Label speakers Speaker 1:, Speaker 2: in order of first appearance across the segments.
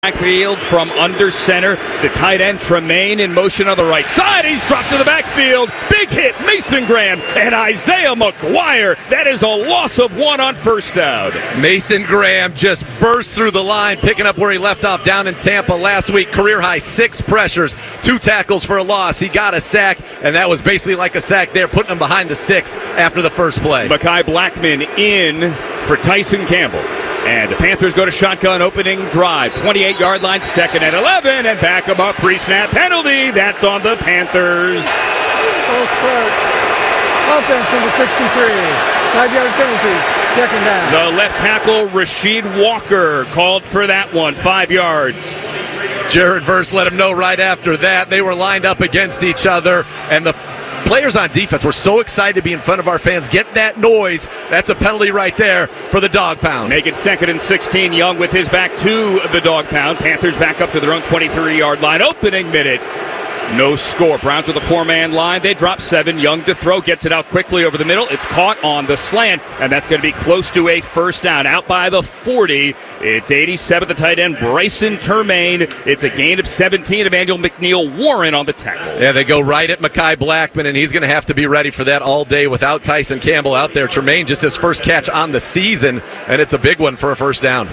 Speaker 1: Backfield from under center. The tight end Tremaine in motion on the right side. He's dropped to the backfield. Big hit, Mason Graham and Isaiah McGuire. That is a loss of one on first down.
Speaker 2: Mason Graham just burst through the line, picking up where he left off down in Tampa last week. Career high 6 pressures, 2 tackles for a loss. He got a sack, and that was basically like a sack there, putting him behind the sticks after the first play.
Speaker 1: Mekhi Blackmon in for Tyson Campbell. And the Panthers go to shotgun opening drive. 28-yard line, second and 11, and back him up. Pre-snap penalty. That's on the Panthers.
Speaker 3: Full start. Offense number 63. 5-yard penalty. Second down.
Speaker 1: The left tackle, Rasheed Walker, called for that one. 5 yards.
Speaker 2: Jared Verse let him know right after that. They were lined up against each other, and the players on defense were so excited to be in front of our fans. Get that noise. That's a penalty right there for the dog pound.
Speaker 1: Make it second and 16. Young with his back to the dog pound. Panthers back up to their own 23-yard line. Opening minute. No score. Browns with a 4-man line. They drop 7. Young to throw. Gets it out quickly over the middle. It's caught on the slant, and that's going to be close to a first down. Out by the 40. It's 87, the tight end, Bryson Tremaine. It's a gain of 17. Emmanuel McNeil-Warren on the tackle.
Speaker 2: Yeah, they go right at Mekhi Blackmon, and he's going to have to be ready for that all day without Tyson Campbell out there. Tremaine just his first catch on the season, and it's a big one for a first down.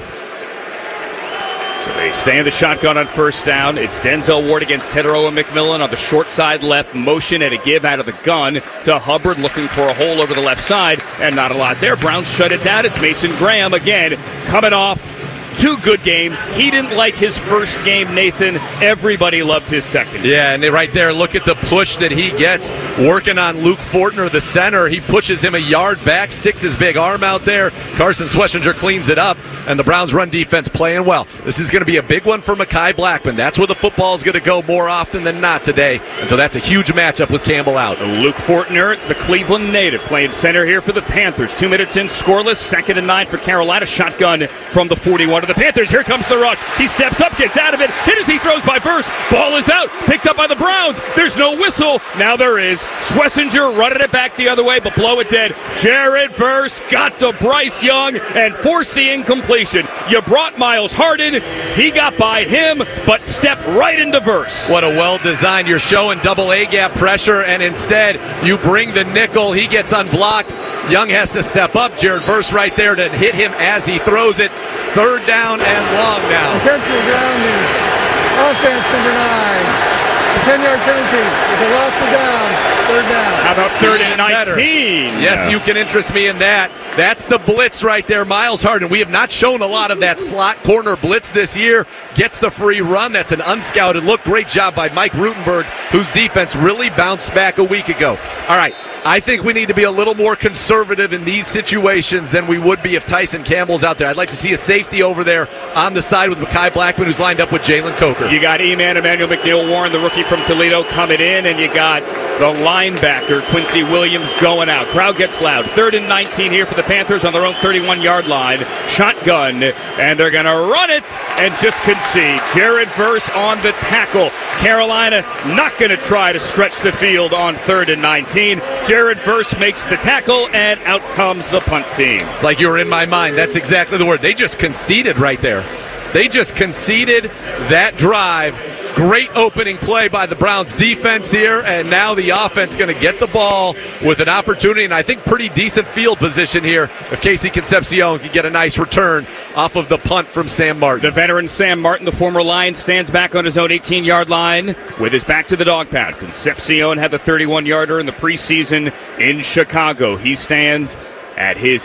Speaker 1: So they stay in the shotgun on first down. It's Denzel Ward against Teteroa McMillan on the short side left. Motion and a give out of the gun to Hubbard, looking for a hole over the left side, and not a lot there. Browns shut it down. It's Mason Graham again, coming off 2 good games. He didn't like his first game, Nathan. Everybody loved his second.
Speaker 2: Yeah, and right there, look at the push that he gets working on Luke Fortner, the center. He pushes him a yard back, sticks his big arm out there. Carson Schlesinger cleans it up, and the Browns' run defense playing well. This is going to be a big one for Mekhi Blackmon. That's where the football is going to go more often than not today, and so that's a huge matchup with Campbell out.
Speaker 1: Luke Fortner, the Cleveland native, playing center here for the Panthers. 2 minutes in, scoreless, second and 9 for Carolina. Shotgun from the 41 of the Panthers. Here comes the rush. He steps up, gets out of it. Hit as he throws by Verse. Ball is out. Picked up by the Browns. There's no whistle. Now there is. Schlesinger running it back the other way, but blow it dead. Jared Verse got to Bryce Young and forced the incompletion. You brought Miles Harden. He got by him, but stepped right into Verse.
Speaker 2: What a well-designed. You're showing double A-gap pressure, and instead you bring the nickel. He gets unblocked. Young has to step up. Jared Verse right there to hit him as he throws it. Third down and long now.
Speaker 3: Intentional grounding. Offense number 9. A 10-yard penalty with a loss of down. Third down.
Speaker 1: How about third and 19?
Speaker 2: Yes, you can interest me in that. That's the blitz right there. Miles Harden. We have not shown a lot of that slot corner blitz this year. Gets the free run. That's an unscouted look. Great job by Mike Rutenberg, whose defense really bounced back a week ago. All right. I think we need to be a little more conservative in these situations than we would be if Tyson Campbell's out there. I'd like to see a safety over there on the side with Mekhi Blackmon, who's lined up with Jalen Coker.
Speaker 1: You got E-Man Emmanuel McNeil-Warren, the rookie from Toledo, coming in, and you got the linebacker, Quincy Williams, going out. Crowd gets loud. Third and 19 here for the Panthers on their own 31-yard line. Shotgun, and they're going to run it and just concede. Jared Verse on the tackle. Carolina not going to try to stretch the field on third and 19. Jared Verse makes the tackle, and out comes the punt team.
Speaker 2: It's like you were in my mind. That's exactly the word. They just conceded right there. They just conceded that drive. Great opening play by the Browns defense here, and now the offense going to get the ball with an opportunity, and I think pretty decent field position here if Casey Concepcion can get a nice return off of the punt from Sam Martin.
Speaker 1: The veteran Sam Martin, the former Lion, stands back on his own 18-yard line with his back to the dog pound. Concepcion had the 31-yarder in the preseason in Chicago. He stands at his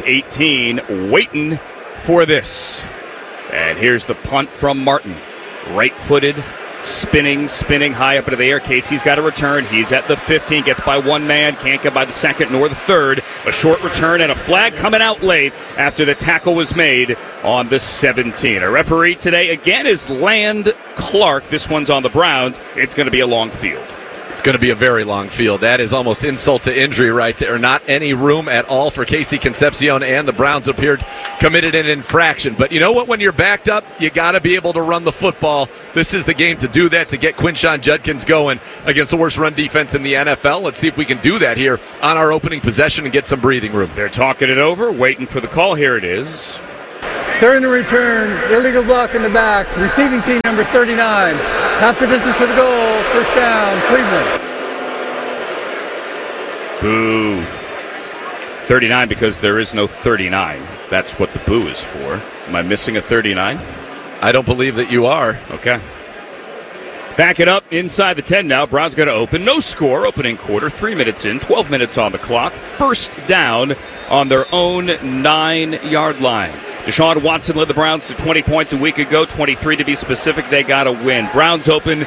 Speaker 1: 18, waiting for this. And here's the punt from Martin. Right-footed. Spinning high up into the air. Casey's got a return. He's at the 15, gets by one man, can't get by the second nor the third. A short return and a flag coming out late after the tackle was made on the 17. A referee today again is Land Clark. This one's on the Browns. It's going to be a long field.
Speaker 2: It's going to be a very long field. That is almost insult to injury right there. Not any room at all for Casey Concepcion, and the Browns appeared committed an infraction. But you know what? When you're backed up, you got to be able to run the football. This is the game to do that, to get Quinshon Judkins going against the worst run defense in the NFL. Let's see if we can do that here on our opening possession and get some breathing room.
Speaker 1: They're talking it over, waiting for the call. Here it is.
Speaker 3: Third and return, illegal block in the back. Receiving team number 39. Half the distance to the goal. First down, Cleveland.
Speaker 1: Boo. 39 because there is no 39. That's what the boo is for. Am I missing a 39?
Speaker 2: I don't believe that you are.
Speaker 1: Okay. Back it up inside the 10 now. Browns going to open. No score. Opening quarter. 3 minutes in. 12 minutes on the clock. First down on their own 9-yard line. Deshaun Watson led the Browns to 20 points a week ago. 23 to be specific. They got a win. Browns open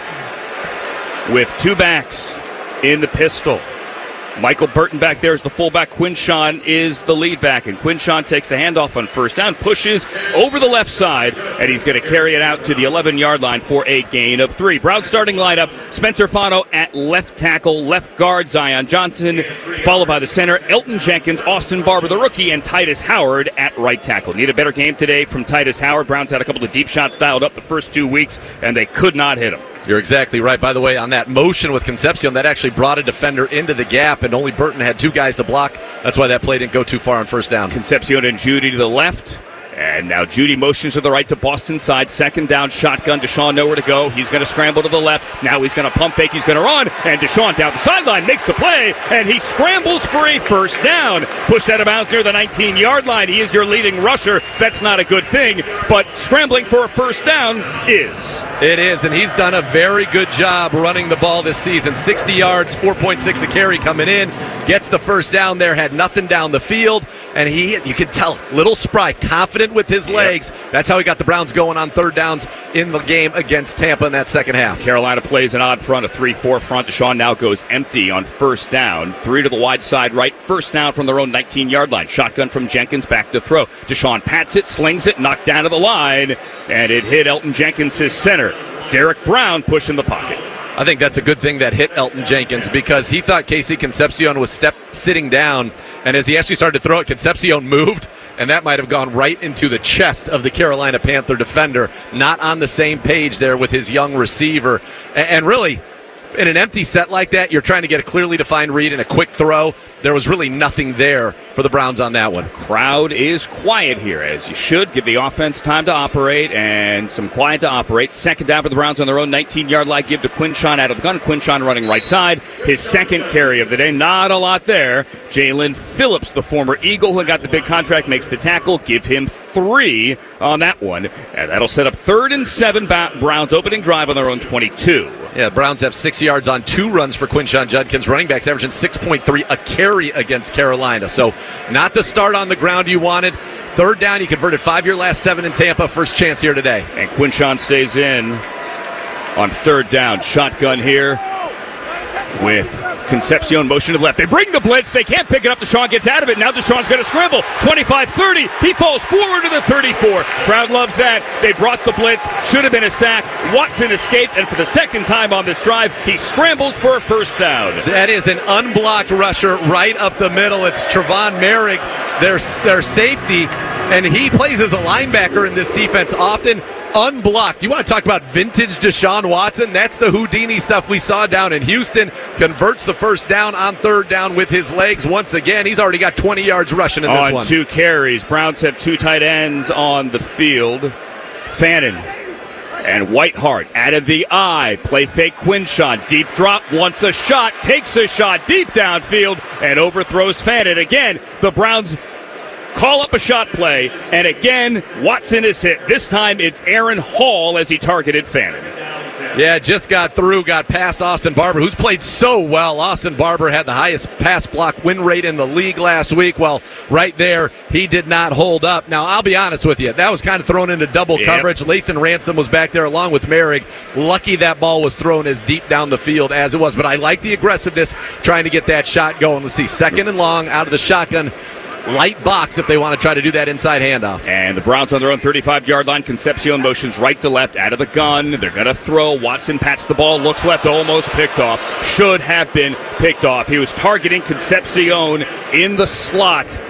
Speaker 1: with two backs in the pistol. Michael Burton back there is the fullback. Quinshon is the lead back. And Quinshon takes the handoff on first down, pushes over the left side, and he's going to carry it out to the 11-yard line for a gain of 3. Browns starting lineup, Spencer Fano at left tackle, left guard Zion Johnson, followed by the center, Elton Jenkins, Austin Barber, the rookie, and Titus Howard at right tackle. Need a better game today from Titus Howard. Browns had a couple of deep shots dialed up the first 2 weeks, and they could not hit him.
Speaker 2: You're exactly right. By the way, on that motion with Concepcion, that actually brought a defender into the gap, and only Burton had 2 guys to block. That's why that play didn't go too far on first down.
Speaker 1: Concepcion and Judy to the left. And now Judy motions to the right to Boston side. Second down, shotgun. Deshaun nowhere to go. He's going to scramble to the left. Now he's going to pump fake. He's going to run. And Deshaun down the sideline makes a play. And he scrambles for a first down. Pushed out of bounds near the 19-yard line. He is your leading rusher. That's not a good thing. But scrambling for a first down is.
Speaker 2: It is, and he's done a very good job running the ball this season. 60 yards, 4.6 a carry coming in. Gets the first down there. Had nothing down the field. And you can tell, little spry, confident with his legs. Yep. That's how he got the Browns going on third downs in the game against Tampa in that second half.
Speaker 1: Carolina plays an odd front, a 3-4 front. Deshaun now goes empty on first down. 3 to the wide side right. First down from their own 19-yard line. Shotgun from Jenkins, back to throw. Deshaun pats it, slings it, knocked down to the line, and it hit Elton Jenkins, his center. Derek Brown pushing the pocket.
Speaker 2: I think that's a good thing that hit Elton Jenkins because he thought Casey Concepcion was sitting down, and as he actually started to throw it, Concepcion moved, and that might have gone right into the chest of the Carolina Panther defender. Not on the same page there with his young receiver. And really, in an empty set like that, you're trying to get a clearly defined read and a quick throw. There was really nothing there for the Browns on that one.
Speaker 1: Crowd is quiet here, as you should. Give the offense time to operate and some quiet to operate. Second down for the Browns on their own 19-yard line. Give to Quinshon out of the gun. Quinshon running right side. His second carry of the day. Not a lot there. Jalen Phillips, the former Eagle who got the big contract, makes the tackle. Give him 3 on that one. And that'll set up 3rd and 7. Browns opening drive on their own 22.
Speaker 2: Yeah, Browns have 6 yards on 2 runs for Quinshon Judkins. Running backs averaging 6.3 a carry against Carolina. So not the start on the ground you wanted. Third down, you converted 5 your last 7 in Tampa. First chance here today.
Speaker 1: And Quinshon stays in on third down. Shotgun here with Concepcion motion to the left. They bring the blitz. They can't pick it up. Deshaun gets out of it. Now Deshaun's going to scramble. 25-30. He falls forward to the 34. Crowd loves that. They brought the blitz. Should have been a sack. Watson escaped, and for the second time on this drive, he scrambles for a first down.
Speaker 2: That is an unblocked rusher right up the middle. It's Trevon Merrick, their safety, and he plays as a linebacker in this defense often. Unblocked. You want to talk about vintage Deshaun Watson? That's the Houdini stuff we saw down in Houston. Converts the first down on third down with his legs once again. He's already got 20 yards rushing in this one.
Speaker 1: 2 carries. Browns have 2 tight ends on the field. Fannin and Whiteheart out of the eye. Play fake Quinshon. Deep drop. Wants a shot. Takes a shot deep downfield and overthrows Fannin. Again, the Browns call up a shot play, and again, Watson is hit. This time it's Aaron Hall as he targeted Fannin.
Speaker 2: Yeah, just got past Austin Barber, who's played so well. Austin Barber had the highest pass block win rate in the league last week. Well, right there, he did not hold up. Now, I'll be honest with you, that was kind of thrown into double coverage. Lathan Ransom was back there along with Merrick. Lucky that ball was thrown as deep down the field as it was, but I like the aggressiveness trying to get that shot going. Let's see, second and long out of the shotgun. Light box if they want to try to do that inside handoff.
Speaker 1: And the Browns on their own 35-yard line. Concepcion motions right to left out of the gun. They're going to throw. Watson pats the ball, looks left, almost picked off. Should have been picked off. He was targeting Concepcion in the slot.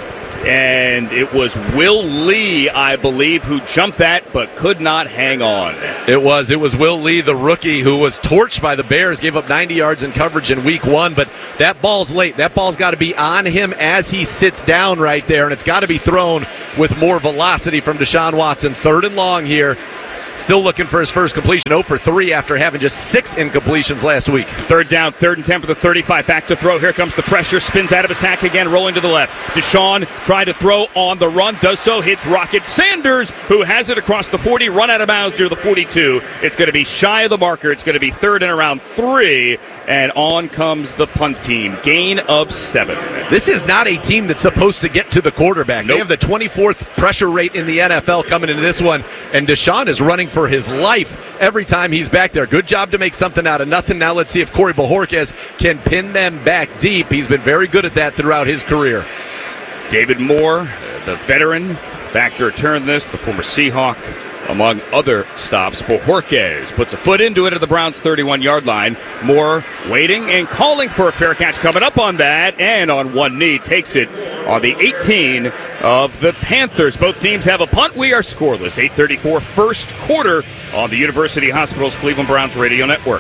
Speaker 1: and it was Will Lee, I believe, who jumped that but could not hang on.
Speaker 2: It was Will Lee, the rookie, who was torched by the Bears, gave up 90 yards in coverage in week 1, but that ball's late. That ball's got to be on him as he sits down right there, and it's got to be thrown with more velocity from Deshaun Watson. 3rd and long here. Still looking for his first completion, 0 for 3 after having just 6 incompletions last week.
Speaker 1: 3rd down, 3rd and 10 for the 35. Back to throw. Here comes the pressure. Spins out of his hack again, rolling to the left. Deshaun trying to throw on the run. Does so. Hits Rocket Sanders, who has it across the 40. Run out of bounds near the 42. It's going to be shy of the marker. It's going to be 3rd and around 3. And on comes the punt team. Gain of 7.
Speaker 2: This is not a team that's supposed to get to the quarterback.
Speaker 1: Nope.
Speaker 2: They have the 24th pressure rate in the NFL coming into this one. And Deshaun is running for his life every time he's back there. Good job to make something out of nothing. Now let's see if Corey Bojorquez can pin them back deep. He's been very good at that throughout his career.
Speaker 1: David Moore, the veteran, back to return this, the former Seahawk, among other stops. Bojorquez puts a foot into it at the Browns' 31-yard line. Moore waiting and calling for a fair catch, coming up on that, and on one knee takes it on the 18 of the Panthers. Both teams have a punt. We are scoreless. 8:34 first quarter on the University Hospitals Cleveland Browns Radio Network.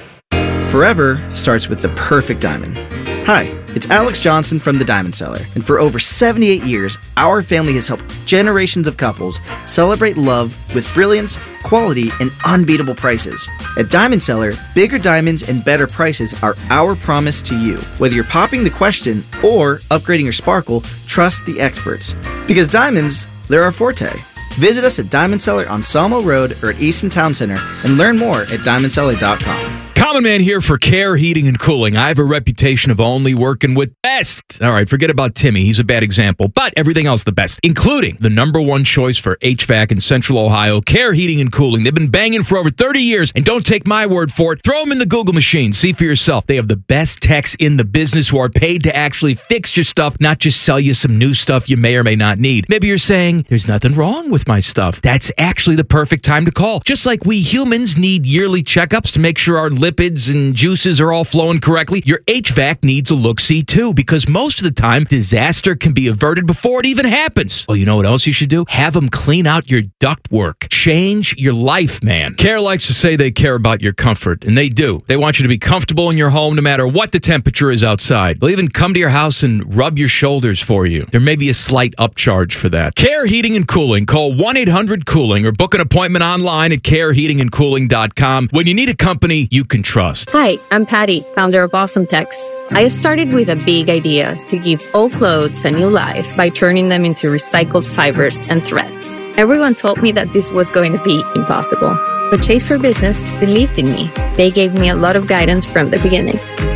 Speaker 4: Forever starts with the perfect diamond. Hi, it's Alex Johnson from The Diamond Seller, and for over 78 years, our family has helped generations of couples celebrate love with brilliance, quality, and unbeatable prices. At Diamond Seller, bigger diamonds and better prices are our promise to you. Whether you're popping the question or upgrading your sparkle, trust the experts. Because diamonds, they're our forte. Visit us at Diamond Seller on Salmo Road or at Easton Town Center and learn more at diamondseller.com.
Speaker 5: Common Man here for Care Heating and Cooling. I have a reputation of only working with best. All right, forget about Timmy. He's a bad example, but everything else the best, including the #1 choice for HVAC in Central Ohio, Care Heating and Cooling. They've been banging for over 30 years, and don't take my word for it. Throw them in the Google machine. See for yourself. They have the best techs in the business who are paid to actually fix your stuff, not just sell you some new stuff you may or may not need. Maybe you're saying, there's nothing wrong with my stuff. That's actually the perfect time to call. Just like we humans need yearly checkups to make sure our lipids and juices are all flowing correctly, your HVAC needs a look-see too, because most of the time, disaster can be averted before it even happens. Well, you know what else you should do? Have them clean out your ductwork. Change your life, man. Care likes to say they care about your comfort, and they do. They want you to be comfortable in your home no matter what the temperature is outside. They'll even come to your house and rub your shoulders for you. There may be a slight upcharge for that. Care Heating and Cooling. Call 1-800-COOLING or book an appointment online at careheatingandcooling.com when you need a company you can trust.
Speaker 6: Hi, I'm Patty, founder of Awesome Tex. I started with a big idea to give old clothes a new life by turning them into recycled fibers and threads. Everyone told me that this was going to be impossible, but Chase for Business believed in me. They gave me a lot of guidance from the beginning.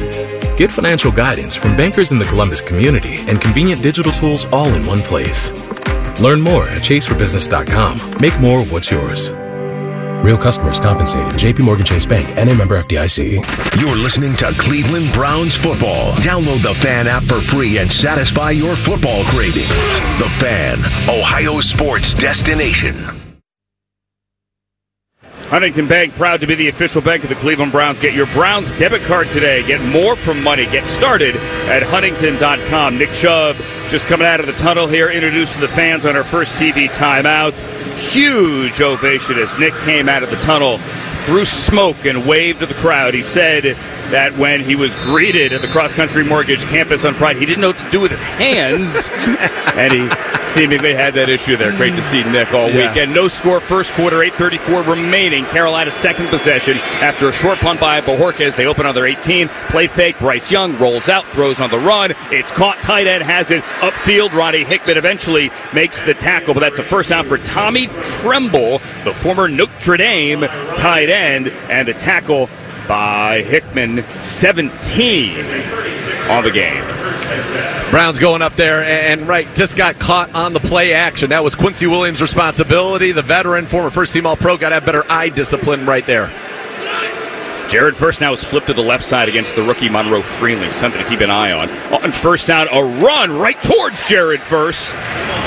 Speaker 7: Get financial guidance from bankers in the Columbus community and convenient digital tools all in one place. Learn more at chaseforbusiness.com. Make more of what's yours. Real customers compensated. J.P. Morgan Chase Bank, N.A. member FDIC.
Speaker 8: You're listening to Cleveland Browns football. Download the Fan app for free and satisfy your football craving. The Fan, Ohio sports destination.
Speaker 1: Huntington Bank, proud to be the official bank of the Cleveland Browns. Get your Browns debit card today. Get more from money. Get started at huntington.com. Nick Chubb just coming out of the tunnel here, introduced to the fans on our first TV timeout. Huge ovation as Nick came out of the tunnel through smoke and waved to the crowd. He said that when he was greeted at the Cross Country Mortgage campus on Friday, he didn't know what to do with his hands, and he seemingly had that issue there. Great to see Nick all weekend. No score, first quarter, 8:34 remaining. Carolina's second possession after a short punt by Bojorquez. They open on their 18. Play fake. Bryce Young rolls out, throws on the run. It's caught. Tight end has it upfield. Roddy Hickman eventually makes the tackle, but that's a first down for Tommy Tremble, the former Notre Dame tight end, and the tackle by Hickman, 17 on the game.
Speaker 2: Browns going up there and just got caught on the play action. That was Quincy Williams' responsibility. The veteran, former first-team All-Pro, got to have better eye discipline right there.
Speaker 1: Jared Verse now is flipped to the left side against the rookie Monroe Freeling. Something to keep an eye on. On first down, a run right towards Jared Verse. And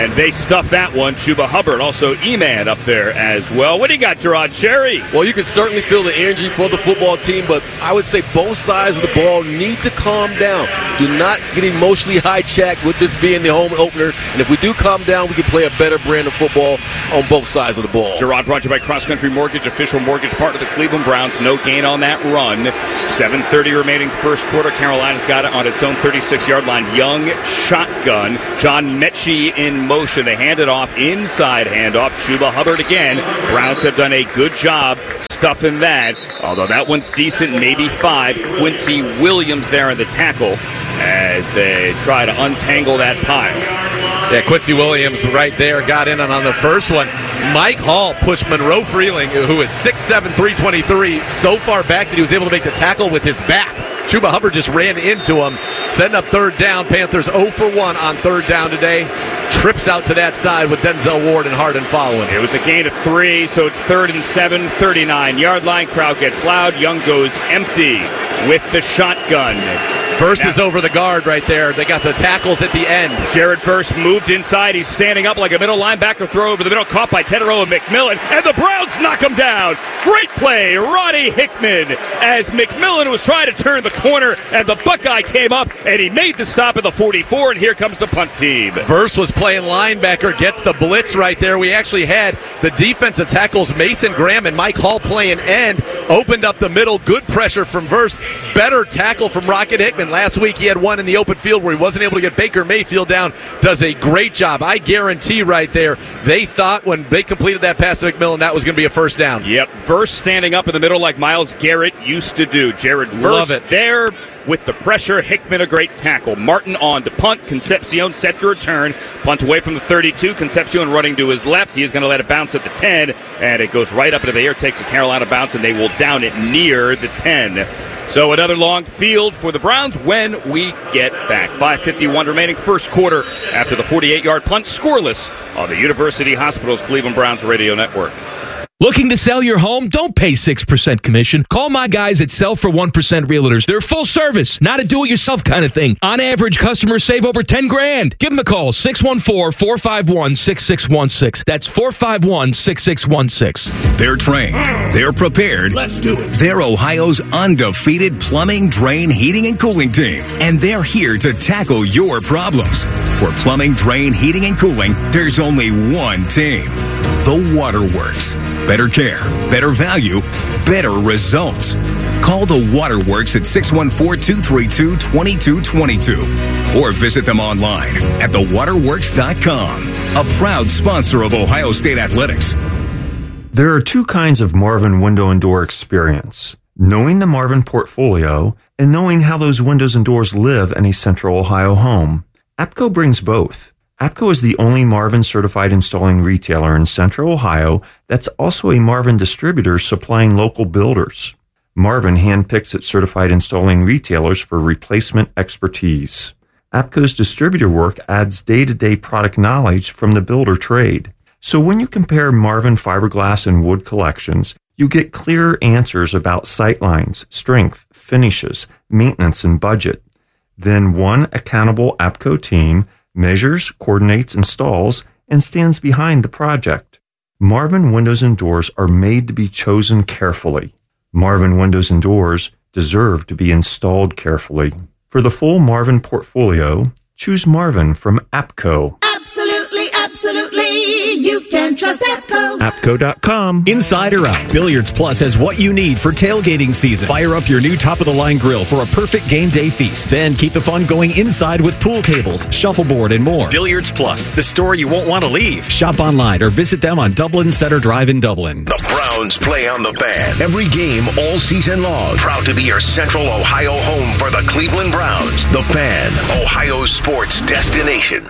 Speaker 1: And they stuffed that one. Chuba Hubbard, also E-Man up there as well. What do you got, Gerard Cherry?
Speaker 2: Well, you can certainly feel the energy for the football team, but I would say both sides of the ball need to calm down. Do not get emotionally hijacked with this being the home opener. And if we do calm down, we can play a better brand of football on both sides of the ball.
Speaker 1: Gerard brought to you by Cross Country Mortgage, official mortgage partner of the Cleveland Browns. No gain on that run. 7:30 remaining first quarter. Carolina's got it on its own 36-yard line. Young shotgun. John Mechie in motion. They hand it off. Inside handoff. Chuba Hubbard again. Browns have done a good job stuffing that. Although that one's decent, maybe 5. Quincy Williams there in the tackle as they try to untangle that pile.
Speaker 2: Yeah, Quincy Williams right there got in on the first one. Mike Hall pushed Monroe Freeling, who is 6'7", 323, so far back that he was able to make the tackle with his back. Chuba Hubbard just ran into him, setting up third down. Panthers 0 for 1 on third down today. Trips out to that side with Denzel Ward and Harden following.
Speaker 1: It was a gain of 3, so it's 3rd and 7, 39-yard line. Crowd gets loud. Young goes empty with the shotgun.
Speaker 2: Verse is over the guard right there. They got the tackles at the end.
Speaker 1: Jared Verse moved inside. He's standing up like a middle linebacker. Throw over the middle, caught by Teteroa McMillan, and the Browns knock him down. Great play, Roddy Hickman, as McMillan was trying to turn the corner, and the Buckeye came up, and he made the stop at the 44, and here comes the punt team.
Speaker 2: Verse was playing linebacker, gets the blitz right there. We actually had the defensive tackles, Mason Graham and Mike Hall, playing end. Opened up the middle, good pressure from Verse. Better tackle from Rocket Hickman. Last week he had one in the open field where he wasn't able to get Baker Mayfield down. Does a great job. I guarantee right there, they thought when they completed that pass to McMillan that was going to be a first down.
Speaker 1: Yep, Verse standing up in the middle like Myles Garrett used to do. Jared Verse there with the pressure. Hickman a great tackle. Martin on to punt. Concepcion set to return. Punt away from the 32. Concepcion running to his left. He is going to let it bounce at the 10, and it goes right up into the air. Takes a Carolina bounce, and they will down it near the 10. So another long field for the Browns when we get back. 5:51 remaining first quarter after the 48-yard punt. Scoreless on the University Hospitals Cleveland Browns radio network.
Speaker 5: Looking to sell your home? Don't pay 6% commission. Call my guys at Sell for 1% Realtors. They're full service, not a do-it-yourself kind of thing. On average, customers save over $10,000. Give them a call, 614-451-6616. That's 451-6616.
Speaker 8: They're trained. They're prepared. Let's do it. They're Ohio's undefeated plumbing, drain, heating, and cooling team. And they're here to tackle your problems. For plumbing, drain, heating, and cooling, there's only one team. The Waterworks. Better care, better value, better results. Call the Waterworks at 614-232-2222 or visit them online at thewaterworks.com. A proud sponsor of Ohio State Athletics.
Speaker 9: There are two kinds of Marvin window and door experience: knowing the Marvin portfolio and knowing how those windows and doors live in a Central Ohio home. APCO brings both. APCO is the only Marvin certified installing retailer in Central Ohio that's also a Marvin distributor supplying local builders. Marvin handpicks its certified installing retailers for replacement expertise. APCO's distributor work adds day-to-day product knowledge from the builder trade. So when you compare Marvin fiberglass and wood collections, you get clearer answers about sightlines, strength, finishes, maintenance, and budget. Then one accountable APCO team measures, coordinates, installs, and stands behind the project. Marvin windows and doors are made to be chosen carefully. Marvin windows and doors deserve to be installed carefully. For the full Marvin portfolio, choose Marvin from APCO.
Speaker 10: Absolutely, absolutely. You can trust APCO.
Speaker 9: APCO.com.
Speaker 11: Inside or out, Billiards Plus has what you need for tailgating season. Fire up your new top-of-the-line grill for a perfect game day feast. Then keep the fun going inside with pool tables, shuffleboard, and more. Billiards Plus, the store you won't want to leave. Shop online or visit them on Dublin Center Drive in Dublin.
Speaker 8: The Browns play on the Fan. Every game all season long. Proud to be your Central Ohio home for the Cleveland Browns. The Fan, Ohio's sports destination.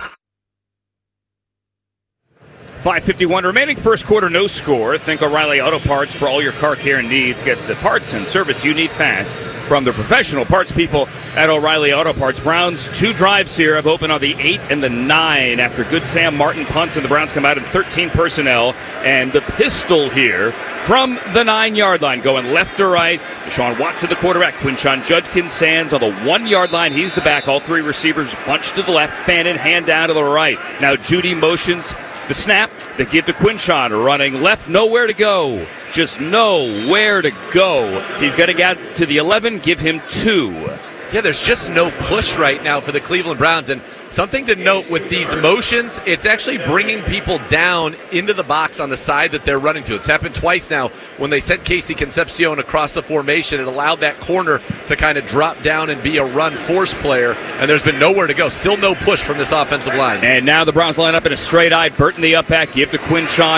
Speaker 1: 5:51 remaining first quarter, no score. Think O'Reilly Auto Parts for all your car care needs. Get the parts and service you need fast from the professional parts people at O'Reilly Auto Parts. Browns 2 drives here have opened on the 8 and the 9 after good Sam Martin punts, and the Browns come out in 13 personnel. And the pistol here from the 9-yard line, going left to right, Deshaun Watson, the quarterback. Quinshon Judkins stands on the 1 yard line. He's the back. All three receivers bunched to the left. Fannin hand down to the right. Now Judy motions the snap. They give to Quinshon, running left. Nowhere to go. Just nowhere to go. He's going to get to the 11. Give him 2.
Speaker 2: Yeah, there's just no push right now for the Cleveland Browns. And something to note with these motions, it's actually bringing people down into the box on the side that they're running to. It's happened twice now when they sent Casey Concepcion across the formation. It allowed that corner to kind of drop down and be a run force player. And there's been nowhere to go. Still no push from this offensive line.
Speaker 1: And now the Browns line up in a straight eye. Burton the up back. Give to Quinshon.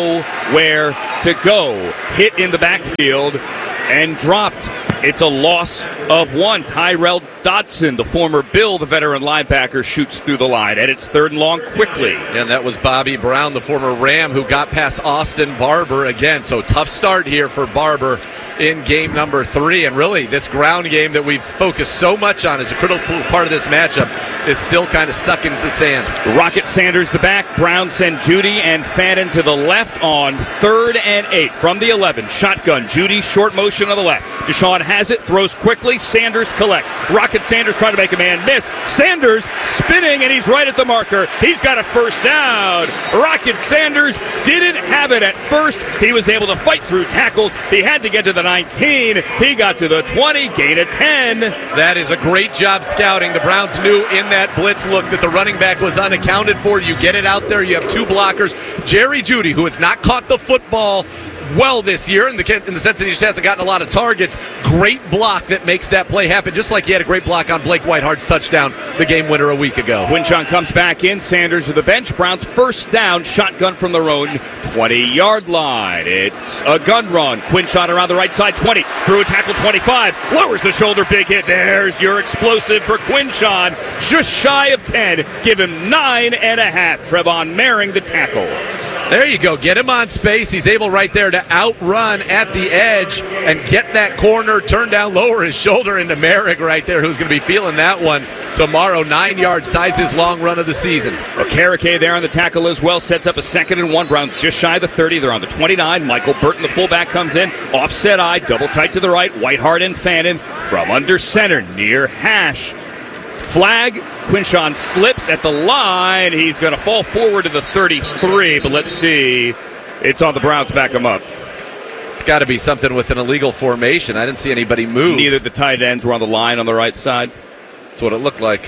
Speaker 1: Nowhere to go. Hit in the backfield and dropped. It's a loss of 1. Tyrell Dodson, the former Bill, the veteran linebacker, shoots through the line. And it's 3rd and long quickly.
Speaker 2: And that was Bobby Brown, the former Ram, who got past Austin Barber again. So tough start here for Barber in game number 3. And really, this ground game that we've focused so much on as a critical part of this matchup is still kind of stuck into the sand.
Speaker 1: Rocket Sanders the back. Brown send Judy and Fannin to the left on 3rd and 8 from the 11. Shotgun. Judy, short motion on the left. Deshaun has it, throws quickly. Sanders collects. Rocket Sanders trying to make a man miss. Sanders spinning, and he's right at the marker. He's got a first down. Rocket Sanders didn't have it at first. He was able to fight through tackles. He had to get to the 19. He got to the 20, gain of 10.
Speaker 2: That is a great job scouting. The Browns knew in that blitz look that the running back was unaccounted for. You get it out there. You have 2 blockers. Jerry Jeudy, who has not caught the football well this year in the sense that he just hasn't gotten a lot of targets. Great block that makes that play happen, just like he had a great block on Blake Whitehart's touchdown, the game winner a week ago.
Speaker 1: Quinshon comes back in. Sanders to the bench. Browns first down. Shotgun from their own 20-yard line. It's a gun run. Quinshon around the right side, 20. Through a tackle, 25. Lowers the shoulder, big hit. There's your explosive for Quinshon. Just shy of 10. Give him 9.5. Trevon Merring the tackle.
Speaker 2: There you go. Get him on space. He's able right there to outrun at the edge and get that corner, turn down, lower his shoulder into Merrick right there, who's going to be feeling that one tomorrow. 9 yards, ties his long run of the season.
Speaker 1: Okereke there on the tackle as well, sets up a 2nd and 1. Browns just shy of the 30. They're on the 29. Michael Burton, the fullback, comes in. Offset eye, double tight to the right. Whitehart and Fannin from under center, near hash. Flag. Quinshon slips at the line. He's going to fall forward to the 33, but let's see. It's on the Browns. Back him up.
Speaker 2: It's got to be something with an illegal formation. I didn't see anybody move.
Speaker 1: Neither the tight ends were on the line on the right side.
Speaker 2: That's what it looked like.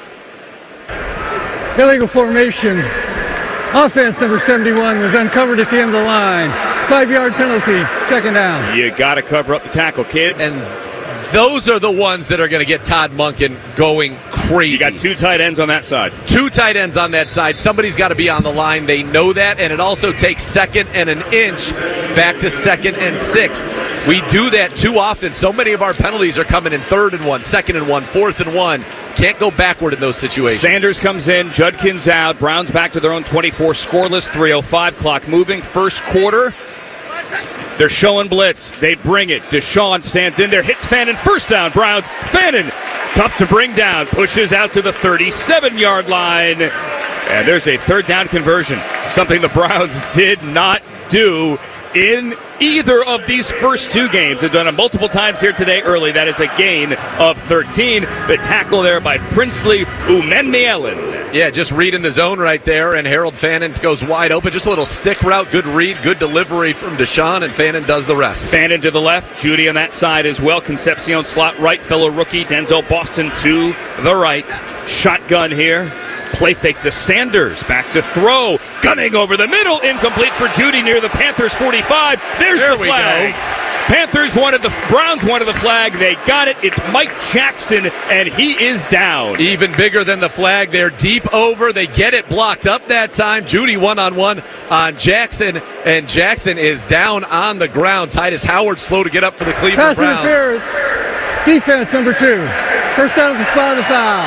Speaker 3: Illegal formation. Offense number 71 was uncovered at the end of the line. 5-yard penalty. 2nd down.
Speaker 1: You got to cover up the tackle, kids.
Speaker 2: And those are the ones that are going to get Todd Monken going crazy.
Speaker 1: You got 2 tight ends on that side.
Speaker 2: 2 tight ends on that side. Somebody's got to be on the line. They know that, and it also takes 2nd and an inch back to 2nd and 6. We do that too often. So many of our penalties are coming in 3rd and 1, 2nd and 1, 4th and 1. Can't go backward in those situations.
Speaker 1: Sanders comes in, Judkins out. Browns back to their own 24, scoreless, 3:05, clock moving. First quarter. They're showing blitz. They bring it. Deshaun stands in there, hits Fannin. First down, Browns. Fannin, tough to bring down. Pushes out to the 37-yard line. And there's a 3rd down conversion. Something the Browns did not do in either of these first 2 games. They've done it multiple times here today early. That is a gain of 13. The tackle there by Princely Umenmielen.
Speaker 2: Yeah, just reading the zone right there, and Harold Fannin goes wide open. Just a little stick route, good read, good delivery from Deshaun, and Fannin does the rest.
Speaker 1: Fannin to the left, Judy on that side as well. Concepcion slot right, fellow rookie Denzel Boston to the right. Shotgun here. Play fake to Sanders, back to throw, gunning over the middle, incomplete for Judy near the Panthers 45. There's the flag. Browns wanted the flag. They got it. It's Mike Jackson, and he is down.
Speaker 2: Even bigger than the flag. They're deep over. They get it blocked up that time. Judy one-on-one on Jackson, and Jackson is down on the ground. Titus Howard slow to get up for the Cleveland Browns.
Speaker 3: Pass interference. Defense number 2. First down at the spot of the foul.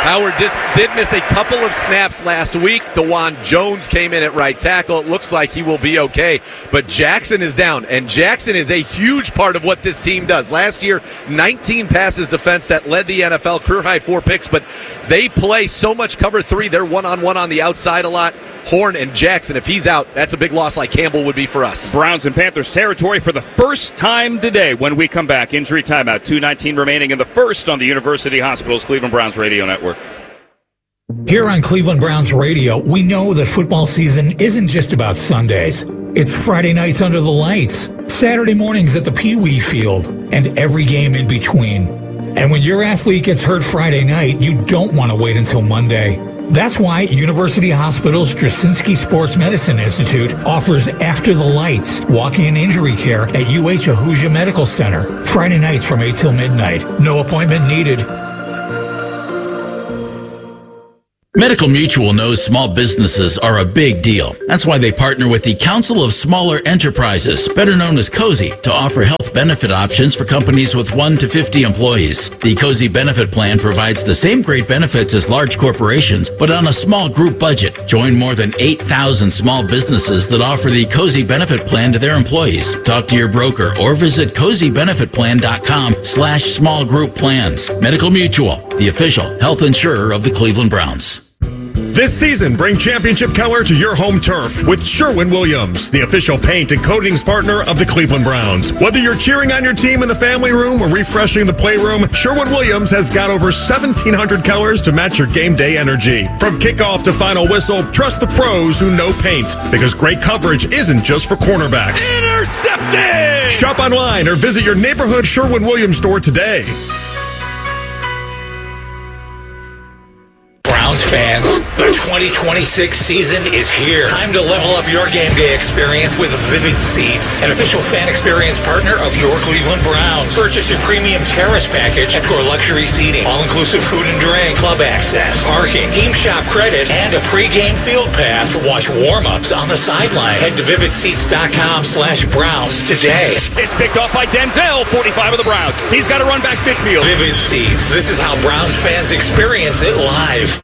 Speaker 2: Howard did miss a couple of snaps last week. DeJuan Jones came in at right tackle. It looks like he will be okay. But Jackson is down, and Jackson is a huge part of what this team does. Last year, 19 passes defense that led the NFL, career-high 4 picks, but they play so much cover 3. They're one-on-one on the outside a lot. Horn and Jackson, if he's out, that's a big loss like Campbell would be for us.
Speaker 1: Browns and Panthers territory for the first time today. When we come back, injury timeout, 2:19 remaining in the first on the University Hospitals Cleveland Browns Radio Network.
Speaker 12: Here on Cleveland Browns Radio, we know that football season isn't just about Sundays. It's Friday nights under the lights, Saturday mornings at the Pee Wee Field, and every game in between. And when your athlete gets hurt Friday night, you don't want to wait until Monday. That's why University Hospital's Straczynski Sports Medicine Institute offers After the Lights, walk-in and injury care at UH Ahuja Medical Center. Friday nights from 8 till midnight. No appointment needed.
Speaker 13: Medical Mutual knows small businesses are a big deal. That's why they partner with the Council of Smaller Enterprises, better known as COSI, to offer health benefit options for companies with 1 to 50 employees. The COSI benefit plan provides the same great benefits as large corporations, but on a small group budget. Join more than 8,000 small businesses that offer the COSI benefit plan to their employees. Talk to your broker or visit COSIbenefitplan.com/small group plans. Medical Mutual, the official health insurer of the Cleveland Browns.
Speaker 14: This season, bring championship color to your home turf with Sherwin-Williams, the official paint and coatings partner of the Cleveland Browns. Whether you're cheering on your team in the family room or refreshing the playroom, Sherwin-Williams has got over 1,700 colors to match your game day energy. From kickoff to final whistle, trust the pros who know paint, because great coverage isn't just for cornerbacks.
Speaker 1: Intercepted!
Speaker 14: Shop online or visit your neighborhood Sherwin-Williams store today.
Speaker 12: Browns fans, the 2026 season is here. Time to level up your game day experience with Vivid Seats, an official fan experience partner of your Cleveland Browns. Purchase your premium terrace package and score luxury seating, all-inclusive food and drink, club access, parking, team shop credit, and a pregame field pass to watch warm-ups on the sideline. Head to vividseats.com/Browns today.
Speaker 1: It's picked off by Denzel, 45 of the Browns. He's got to run back midfield.
Speaker 12: Vivid Seats. This is how Browns fans experience it live.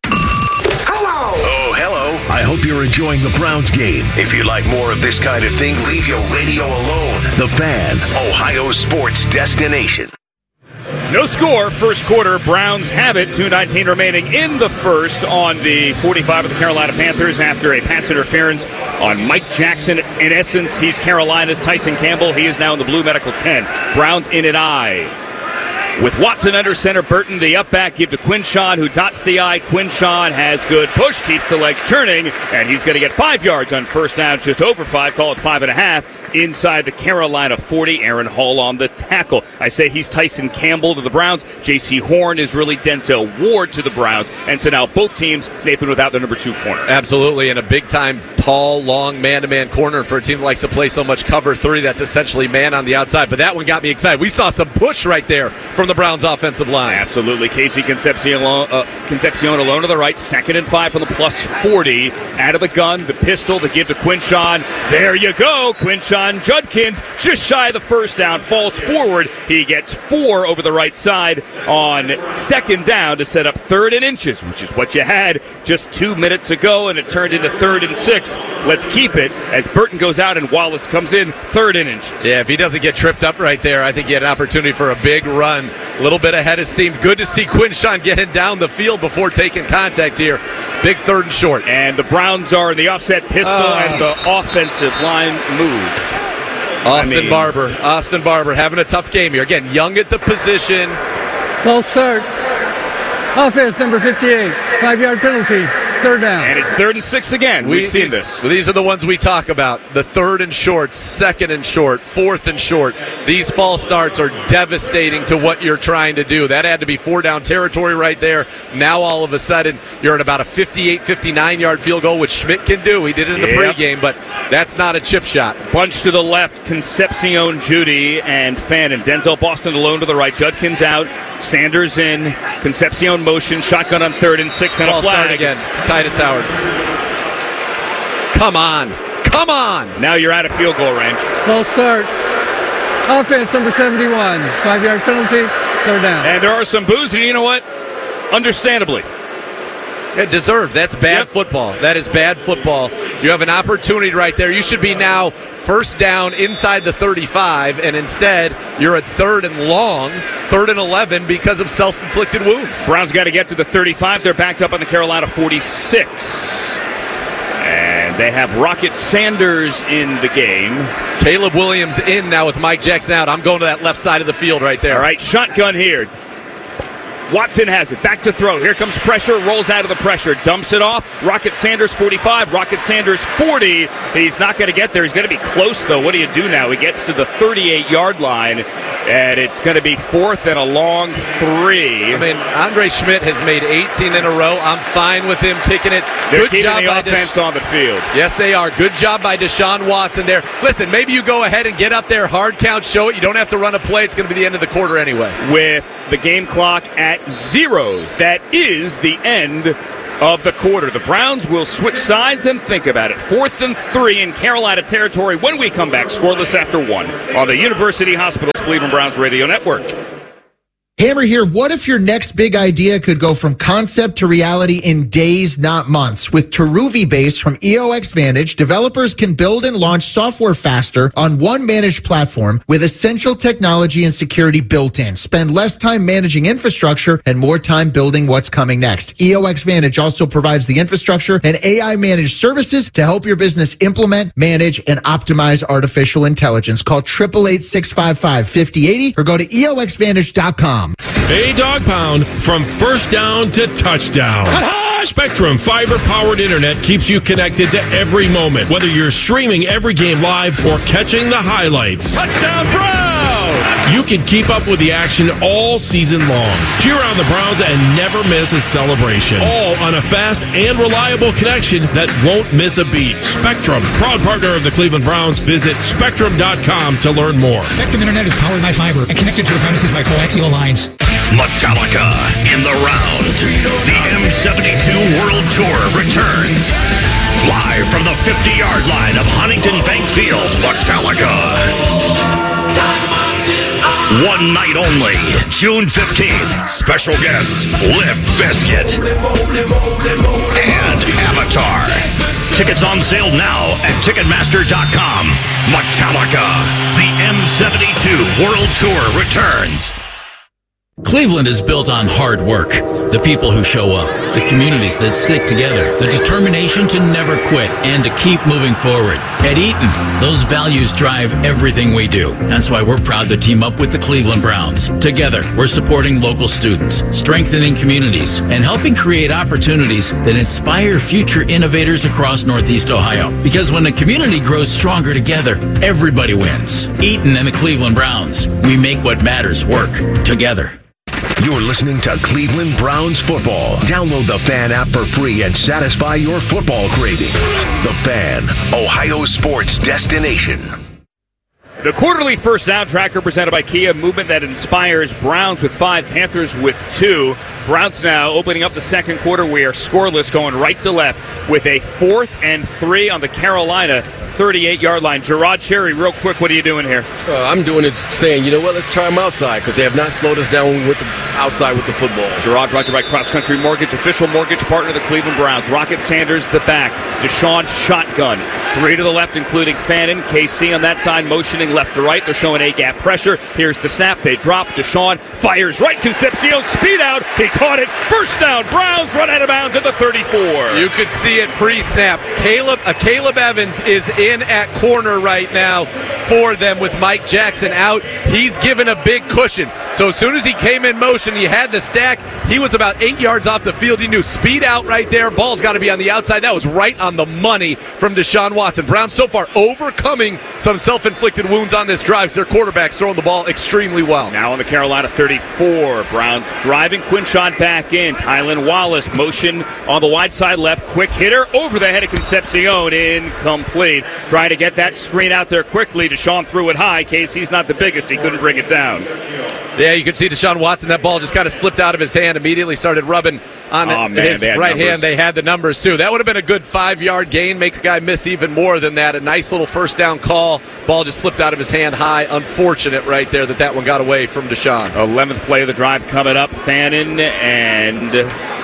Speaker 15: Oh, hello. I hope you're enjoying the Browns game. If you like more of this kind of thing, leave your radio alone. The Fan, Ohio sports destination.
Speaker 1: No score, first quarter. Browns have it. 2:19 remaining in the first on the 45 of the Carolina Panthers after a pass interference on Mike Jackson. In essence, he's Carolina's Tyson Campbell. He is now in the blue medical 10. Browns in an eye. With Watson under center, Burton, the up back, give to Quinshawn, who dots the eye. Quinshawn has good push, keeps the legs turning, and he's going to get 5 yards on first down, just over 5, call it 5.5, inside the Carolina 40. Aaron Hall on the tackle. I say he's Tyson Campbell to the Browns. J.C. Horn is really Denzel Ward to the Browns. And so now both teams, Nathan, without their number 2 corner.
Speaker 2: Absolutely, and a big-time, tall, long man-to-man corner for a team that likes to play so much cover 3. That's essentially man on the outside. But that one got me excited. We saw some push right there from the Browns offensive line.
Speaker 1: Absolutely. Casey Concepcion alone to the right. 2nd and 5 from the plus 40. Out of the gun, the pistol, the give to Quinshawn. There you go. Quinshawn Judkins, just shy of the first down, falls forward. He gets 4 over the right side on 2nd down to set up 3rd and inches, which is what you had just 2 minutes ago, and it turned into 3rd and 6. Let's keep it as Burton goes out and Wallace comes in, 3rd and inches.
Speaker 2: Yeah, if he doesn't get tripped up right there, I think he had an opportunity for a big run. A little bit ahead of steam. Good to see Quinshawn getting down the field before taking contact here. Big 3rd and short.
Speaker 1: And the Browns are in the offset pistol, and the offensive line moved.
Speaker 2: Austin Barber having a tough game here. Again, young at the position.
Speaker 3: False start. Offense number 58. 5-yard penalty. 3rd down.
Speaker 1: And it's 3rd and 6 again. We've seen this.
Speaker 2: These are the ones we talk about. The 3rd and short, 2nd and short, 4th and short. These false starts are devastating to what you're trying to do. That had to be 4-down territory right there. Now all of a sudden you're at about a 58, 59-yard field goal, which Schmidt can do. He did it in the pregame, but that's not a chip shot.
Speaker 1: Bunch to the left, Concepcion, Judy, and Fannin. Denzel Boston alone to the right. Judkins out. Sanders in. Concepcion motion. Shotgun on 3rd and 6 and a flag.
Speaker 2: Again. Titus Howard. Come on.
Speaker 1: Now you're out of field goal range.
Speaker 3: False start. Offense number 71. 5-yard penalty. 3rd down.
Speaker 1: And there are some boos, and you know what? Understandably.
Speaker 2: Yeah, deserved. That's bad football. That is bad football. You have an opportunity right there. You should be now first down inside the 35, and instead you're at third and long, 3rd and 11 because of self-inflicted wounds.
Speaker 1: Browns got to get to the 35. They're backed up on the Carolina 46. And they have Rocket Sanders in the game.
Speaker 2: Caleb Williams in now with Mike Jackson out. I'm going to that left side of the field right there.
Speaker 1: All right, shotgun here. Watson has it. Back to throw. Here comes pressure. Rolls out of the pressure. Dumps it off. Rocket Sanders 45. Rocket Sanders 40. He's not going to get there. He's going to be close, though. What do you do now? He gets to the 38-yard line, and it's going to be 4th and a long 3.
Speaker 2: I mean, Andre Schmidt has made 18 in a row. I'm fine with him kicking it.
Speaker 1: They're
Speaker 2: Good
Speaker 1: keeping
Speaker 2: job
Speaker 1: the
Speaker 2: by
Speaker 1: offense on the field.
Speaker 2: Yes, they are. Good job by Deshaun Watson there. Listen, maybe you go ahead and get up there, hard count, show it. You don't have to run a play. It's going to be the end of the quarter anyway.
Speaker 1: With the game clock at zeros, that is the end of the quarter. The Browns will switch sides and think about it. 4th and 3 in Carolina territory when we come back, scoreless after 1 on the University Hospitals Cleveland Browns Radio Network.
Speaker 16: Hammer here. What if your next big idea could go from concept to reality in days, not months? With Teruvi Base from EOX Vantage, developers can build and launch software faster on one managed platform with essential technology and security built in. Spend less time managing infrastructure and more time building what's coming next. EOX Vantage also provides the infrastructure and AI managed services to help your business implement, manage, and optimize artificial intelligence. Call 888-655-5080 or go to EOXVantage.com.
Speaker 17: A dog pound from first down to touchdown. Spectrum fiber-powered internet keeps you connected to every moment, whether you're streaming every game live or catching the highlights.
Speaker 1: Touchdown Browns!
Speaker 17: You can keep up with the action all season long. Cheer on the Browns and never miss a celebration. All on a fast and reliable connection that won't miss a beat. Spectrum, proud partner of the Cleveland Browns. Visit Spectrum.com to learn more.
Speaker 12: Spectrum Internet is powered by fiber and connected to the premises by coaxial lines.
Speaker 15: Metallica in the round. The M72 World Tour returns. Live from the 50-yard line of Huntington Bank Field, Metallica. One night only, June 15th. Special guests, Limp Bizkit and Avatar. Tickets on sale now at Ticketmaster.com. Metallica, the M72 World Tour returns.
Speaker 13: Cleveland is built on hard work. The people who show up, the communities that stick together, the determination to never quit and to keep moving forward. At Eaton, those values drive everything we do. That's why we're proud to team up with the Cleveland Browns. Together, we're supporting local students, strengthening communities, and helping create opportunities that inspire future innovators across Northeast Ohio. Because when a community grows stronger together, everybody wins. Eaton and the Cleveland Browns. We make what matters work together.
Speaker 15: You're listening to Cleveland Browns football. Download the Fan app for free and satisfy your football craving. The Fan, Ohio sports destination.
Speaker 1: The quarterly first down tracker presented by Kia, movement that inspires. Browns with 5, Panthers with 2. Browns now opening up the second quarter. We are scoreless, going right to left with a 4th and 3 on the Carolina 38-yard line. Gerard Cherry, real quick, what are you doing here?
Speaker 18: I'm doing is saying, you know what, let's try them outside because they have not slowed us down when we went outside with the football.
Speaker 1: Gerard brought to you by Cross Country Mortgage, official mortgage partner of the Cleveland Browns. Rocket Sanders, the back. Deshaun, shotgun. 3 to the left, including Fannin. KC on that side, motioning left to right. They're showing A-gap pressure. Here's the snap. They drop. Deshaun fires right. Concepcion, speed out. He caught it. First down. Browns run out of bounds at the 34.
Speaker 2: You could see it pre-snap. Caleb Evans is in at corner right now for them with Mike Jackson out. He's given a big cushion. So as soon as he came in motion, he had the stack. He was about 8 yards off the field. He knew speed out right there. Ball's got to be on the outside. That was right on the money from Deshaun Watson. Browns so far overcoming some self-inflicted wounds on this drive. Their quarterback's throwing the ball extremely well.
Speaker 1: Now on the Carolina 34. Browns driving. Quinshon back in. Tylan Wallace motion on the wide side left. Quick hitter over the head of Concepcion. Incomplete. Trying to get that screen out there quickly. Deshaun threw it high. KC's not the biggest. He couldn't bring it down.
Speaker 2: Yeah, you could see Deshaun Watson. That ball just kind of slipped out of his hand. Immediately started rubbing on his right hand. They had the numbers, too. That would have been a good 5-yard gain. Makes a guy miss even more than that. A nice little first down call. Ball just slipped out of his hand high. Unfortunate right there that one got away from Deshaun.
Speaker 1: 11th play of the drive coming up. Fannin and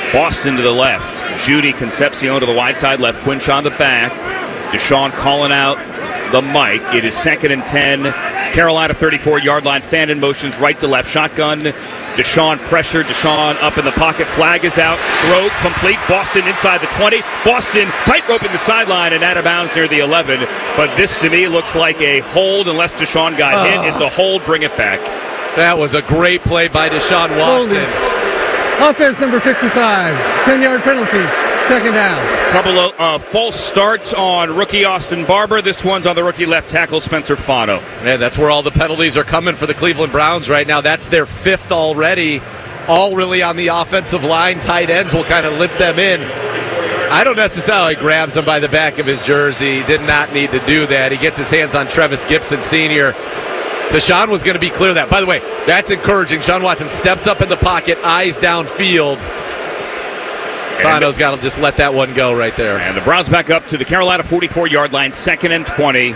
Speaker 1: Boston to the left. Judy Concepcion to the wide side left. Quinchon the back. Deshaun calling out the mic. It is 2nd and 10. Carolina 34-yard line. Fannin motions right to left. Shotgun. Deshaun pressure. Deshaun up in the pocket. Flag is out. Throw complete. Boston inside the 20. Boston tightroping the sideline and out of bounds near the 11. But this to me looks like a hold unless Deshaun got hit. It's a hold. Bring it back.
Speaker 2: That was a great play by Deshaun Watson.
Speaker 3: Offense number 55. 10-yard penalty. 2nd down.
Speaker 1: Couple of false starts on rookie Austin Barber. This one's on the rookie left tackle Spencer Fano.
Speaker 2: Man, that's where all the penalties are coming for the Cleveland Browns right now. That's their 5th already. All really on the offensive line. Tight ends will kind of limp them in. I don't necessarily grabs him by the back of his jersey. Did not need to do that. He gets his hands on Trevis Gibson Sr. Deshaun was going to be clear of that. By the way, that's encouraging. Sean Watson steps up in the pocket, eyes downfield. Fano's got to just let that one go right there.
Speaker 1: And the Browns back up to the Carolina 44-yard line, 2nd and 20.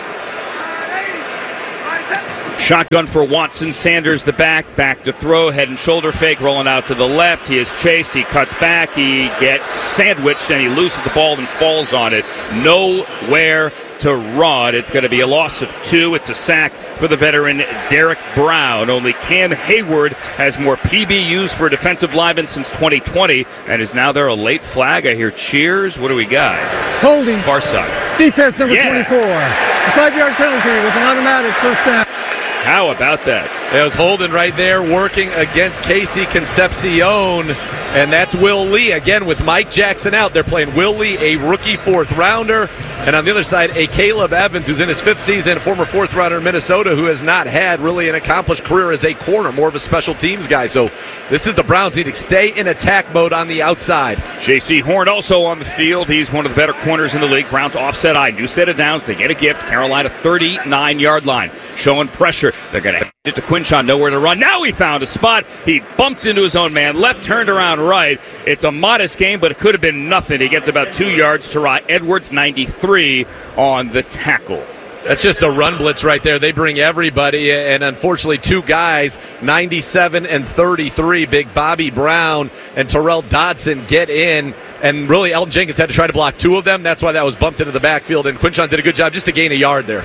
Speaker 1: Shotgun for Watson. Sanders the back to throw. Head and shoulder fake, rolling out to the left. He is chased. He cuts back. He gets sandwiched, and he loses the ball and falls on it. Nowhere to run. It's going to be a loss of 2. It's a sack for the veteran Derek Brown. Only Cam Hayward has more PBUs for a defensive lineman since 2020, and is now there a late flag. I hear cheers. What do we got?
Speaker 3: Holding.
Speaker 1: Far side.
Speaker 3: Defense number 24. A 5-yard penalty with an automatic 1st down.
Speaker 1: How about that?
Speaker 2: It was Holden right there working against Casey Concepcion, and that's Will Lee. Again, with Mike Jackson out, they're playing Will Lee, a rookie 4th-rounder, and on the other side, a Caleb Evans, who's in his 5th season, former 4th-rounder in Minnesota, who has not had really an accomplished career as a corner, more of a special teams guy. So this is the Browns need to stay in attack mode on the outside.
Speaker 1: J.C. Horn also on the field. He's one of the better corners in the league. Browns offset eye. New set of downs. They get a gift. Carolina 39-yard line. Showing pressure. They're going to hand it to Quinchon. Nowhere to run. Now he found a spot. He bumped into his own man. Left, turned around right. It's a modest gain, but it could have been nothing. He gets about 2 yards. Terod Edwards, 93 on the tackle.
Speaker 2: That's just a run blitz right there. They bring everybody, and unfortunately 2 guys, 97 and 33, big Bobby Brown and Terrell Dodson get in, and really Elton Jenkins had to try to block 2 of them. That's why that was bumped into the backfield, and Quinchon did a good job just to gain a yard there.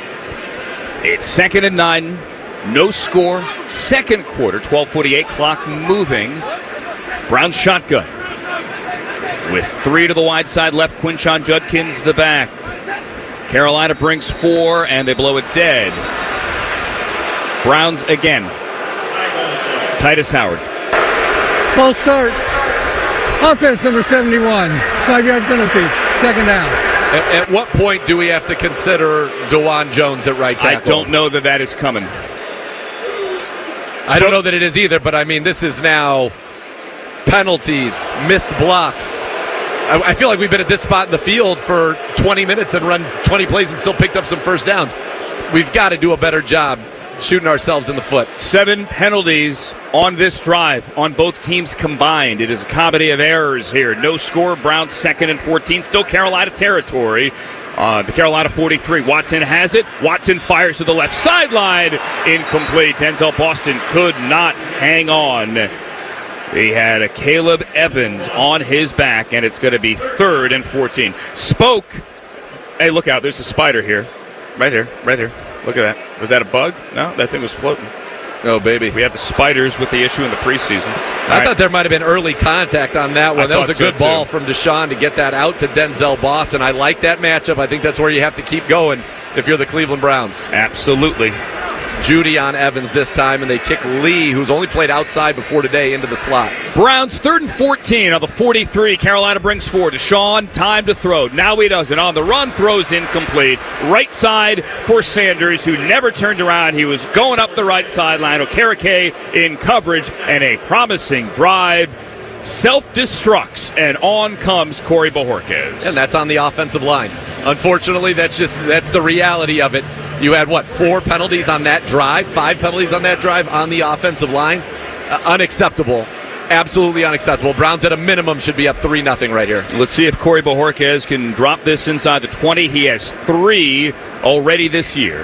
Speaker 1: It's 2nd and 9. No score. 2nd quarter. 12:48. Clock moving. Brown's shotgun. With 3 to the wide side left. Quinchon Judkins the back. Carolina brings 4, and they blow it dead. Browns again. Titus Howard.
Speaker 3: False start. Offense number 71. 5-yard penalty. 2nd down.
Speaker 2: At what point do we have to consider DeJuan Jones at right tackle?
Speaker 1: I don't know that is coming.
Speaker 2: I don't know that it is either, but I mean, this is now penalties, missed blocks. I feel like we've been at this spot in the field for 20 minutes and run 20 plays and still picked up some 1st downs. We've got to do a better job shooting ourselves in the foot.
Speaker 1: 7 penalties on this drive on both teams combined. It is a comedy of errors here. No score. Browns 2nd and 14. Still Carolina territory. The Carolina 43. Watson has it. Watson fires to the left sideline. Incomplete. Denzel Boston could not hang on. He had a Caleb Evans on his back, and it's going to be 3rd and 14. Spoke. Hey, look out. There's a spider here. Right here. Right here. Look at that. Was that a bug? No, that thing was floating.
Speaker 2: Oh, baby.
Speaker 1: We have the spiders with the issue in the preseason.
Speaker 2: I thought there might have been early contact on that one. That was a good ball from Deshaun to get that out to Denzel Boston. I like that matchup. I think that's where you have to keep going if you're the Cleveland Browns.
Speaker 1: Absolutely.
Speaker 2: It's Judy on Evans this time, and they kick Lee, who's only played outside before today, into the slot.
Speaker 1: Browns 3rd and 14 on the 43. Carolina brings 4. Deshaun, time to throw. Now he doesn't. On the run, throws incomplete. Right side for Sanders, who never turned around. He was going up the right sideline. Okereke in coverage, and a promising drive. Self-destructs, and on comes Corey Bojorquez.
Speaker 2: And that's on the offensive line. Unfortunately, that's the reality of it. You had, 4 penalties on that drive, 5 penalties on that drive on the offensive line. Unacceptable. Absolutely unacceptable. Browns at a minimum should be up 3-0 right here.
Speaker 1: Let's see if Corey Bojorquez can drop this inside the 20. He has 3 already this year.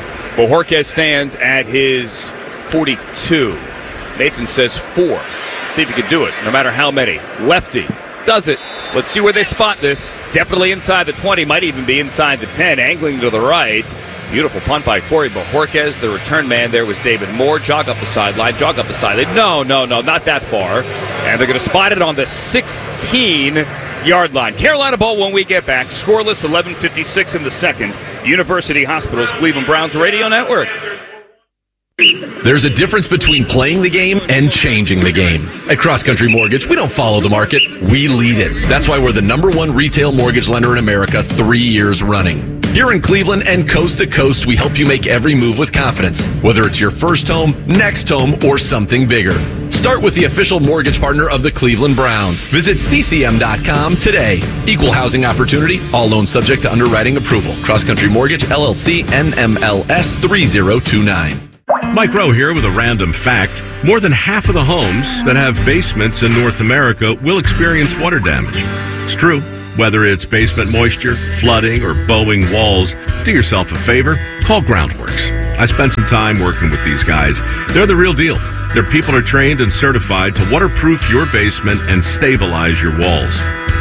Speaker 1: Bojorquez stands at his 42. Nathan says 4. Let's see if he can do it, no matter how many. Lefty does it. Let's see where they spot this. Definitely inside the 20, might even be inside the 10, angling to the right. Beautiful punt by Corey Bojorquez. The return man there was David Moore. Jog up the sideline. No, not that far. And they're going to spot it on the 16-yard line. Carolina ball when we get back. Scoreless, 11:56 in the second. University Hospitals, Cleveland Browns Radio Network.
Speaker 2: There's a difference between playing the game and changing the game. At Cross Country Mortgage, we don't follow the market, we lead it. That's why we're the #1 retail mortgage lender in America 3 years running. Here in Cleveland and coast to coast, we help you make every move with confidence, whether it's your first home, next home, or something bigger. Start with the official mortgage partner of the Cleveland Browns. Visit ccm.com today. Equal housing opportunity, all loans subject to underwriting approval. Cross Country Mortgage, LLC, NMLS 3029.
Speaker 19: Mike Rowe here with a random fact. More than half of the homes that have basements in North America will experience water damage. It's true. Whether it's basement moisture, flooding, or bowing walls, do yourself a favor, call Groundworks. I spent some time working with these guys. They're the real deal. Their people are trained and certified to waterproof your basement and stabilize your walls.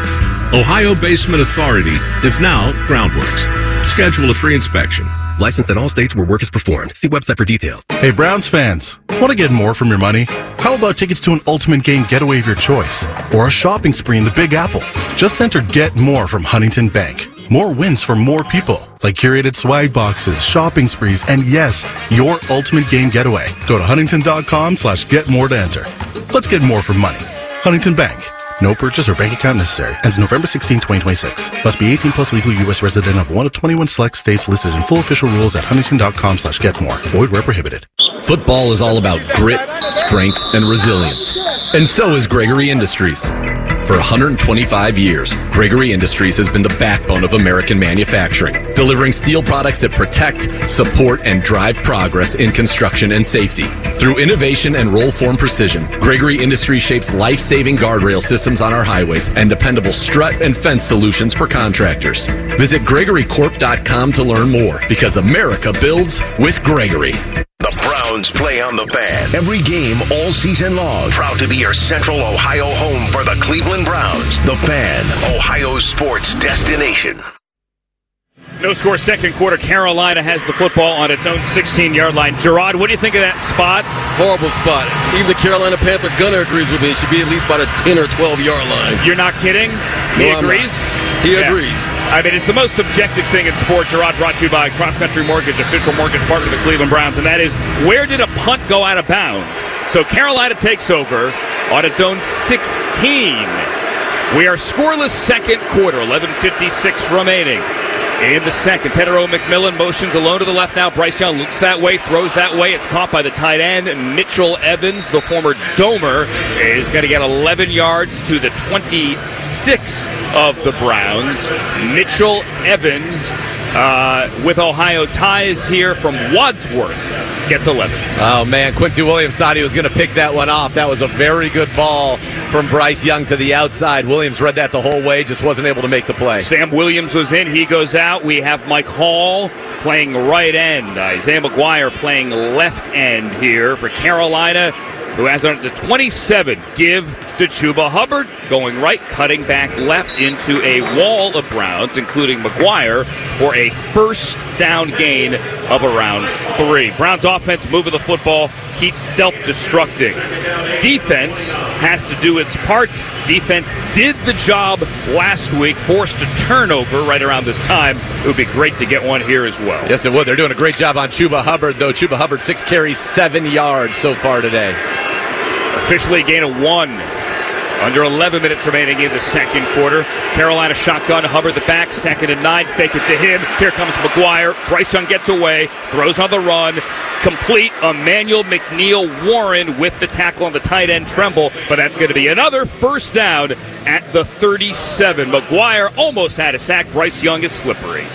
Speaker 19: Ohio Basement Authority is now Groundworks. Schedule a free inspection.
Speaker 20: Licensed in all states where work is performed. See website for details.
Speaker 21: Hey, Browns fans, want to get more from your money? How about tickets to an ultimate game getaway of your choice? Or a shopping spree in the Big Apple? Just enter Get More from Huntington Bank. More wins for more people, like curated swag boxes, shopping sprees, and yes, your ultimate game getaway. Go to huntington.com/getmore to enter. Let's get more for money. Huntington Bank. No purchase or bank account necessary. Ends November 16, 2026. Must be 18 plus, legal U.S. resident of one of 21 select states listed in full official rules at huntington.com/getmore. Void where prohibited.
Speaker 2: Football is all about grit, strength, and resilience. And so is Gregory Industries. For 125 years, Gregory Industries has been the backbone of American manufacturing, delivering steel products that protect, support, and drive progress in construction and safety. Through innovation and roll-form precision, Gregory Industries shapes life-saving guardrail systems on our highways and dependable strut and fence solutions for contractors. Visit GregoryCorp.com to learn more, because America builds with Gregory.
Speaker 15: The Browns play on the Fan. Every game all season long. Proud to be your Central Ohio home for the Cleveland Browns. The Fan, Ohio's sports destination.
Speaker 1: No score, second quarter. Carolina has the football on its own 16-yard line. Gerard, what do you think of that spot?
Speaker 18: Horrible spot. Even the Carolina Panther gunner agrees with me. It should be at least about a 10 or 12-yard line.
Speaker 1: You're not kidding? He agrees?
Speaker 18: He agrees.
Speaker 1: I mean, it's the most subjective thing in sports. Gerard, brought to you by Cross Country Mortgage, official mortgage partner of the Cleveland Browns, and that is, where did a punt go out of bounds? So Carolina takes over on its own 16. We are scoreless second quarter, 11:56 remaining. In the second, Tedero McMillan motions alone to the left now. Bryce Young looks that way, throws that way. It's caught by the tight end. Mitchell Evans, the former Domer, is going to get 11 yards to the 26 of the Browns. Mitchell Evans with Ohio ties here from Wadsworth. Gets 11.
Speaker 2: Oh, man, Quincy Williams thought he was going to pick that one off. That was a very good ball from Bryce Young to the outside. Williams read that the whole way, just wasn't able to make the play.
Speaker 1: Sam Williams was in. He goes out. We have Mike Hall playing right end. Isaiah McGuire playing left end here for Carolina, who has on the 27. Give to Chuba Hubbard, going right, cutting back left into a wall of Browns, including McGuire, for a first down gain of around 3. Browns offense moving the football, keeps self-destructing. Defense has to do its part. Defense did the job last week, forced a turnover right around this time. It would be great to get one here as well.
Speaker 2: Yes, it would. They're doing a great job on Chuba Hubbard, though. Chuba Hubbard, 6 carries, 7 yards so far today.
Speaker 1: Officially a gain of 1. Under 11 minutes remaining in the second quarter. Carolina shotgun, Hubbard the back, 2nd and 9. Fake it to him. Here comes McGuire. Bryce Young gets away, throws on the run. Complete. Emmanuel McNeil Warren with the tackle on the tight end, Tremble. But that's going to be another first down at the 37. McGuire almost had a sack. Bryce Young is slippery.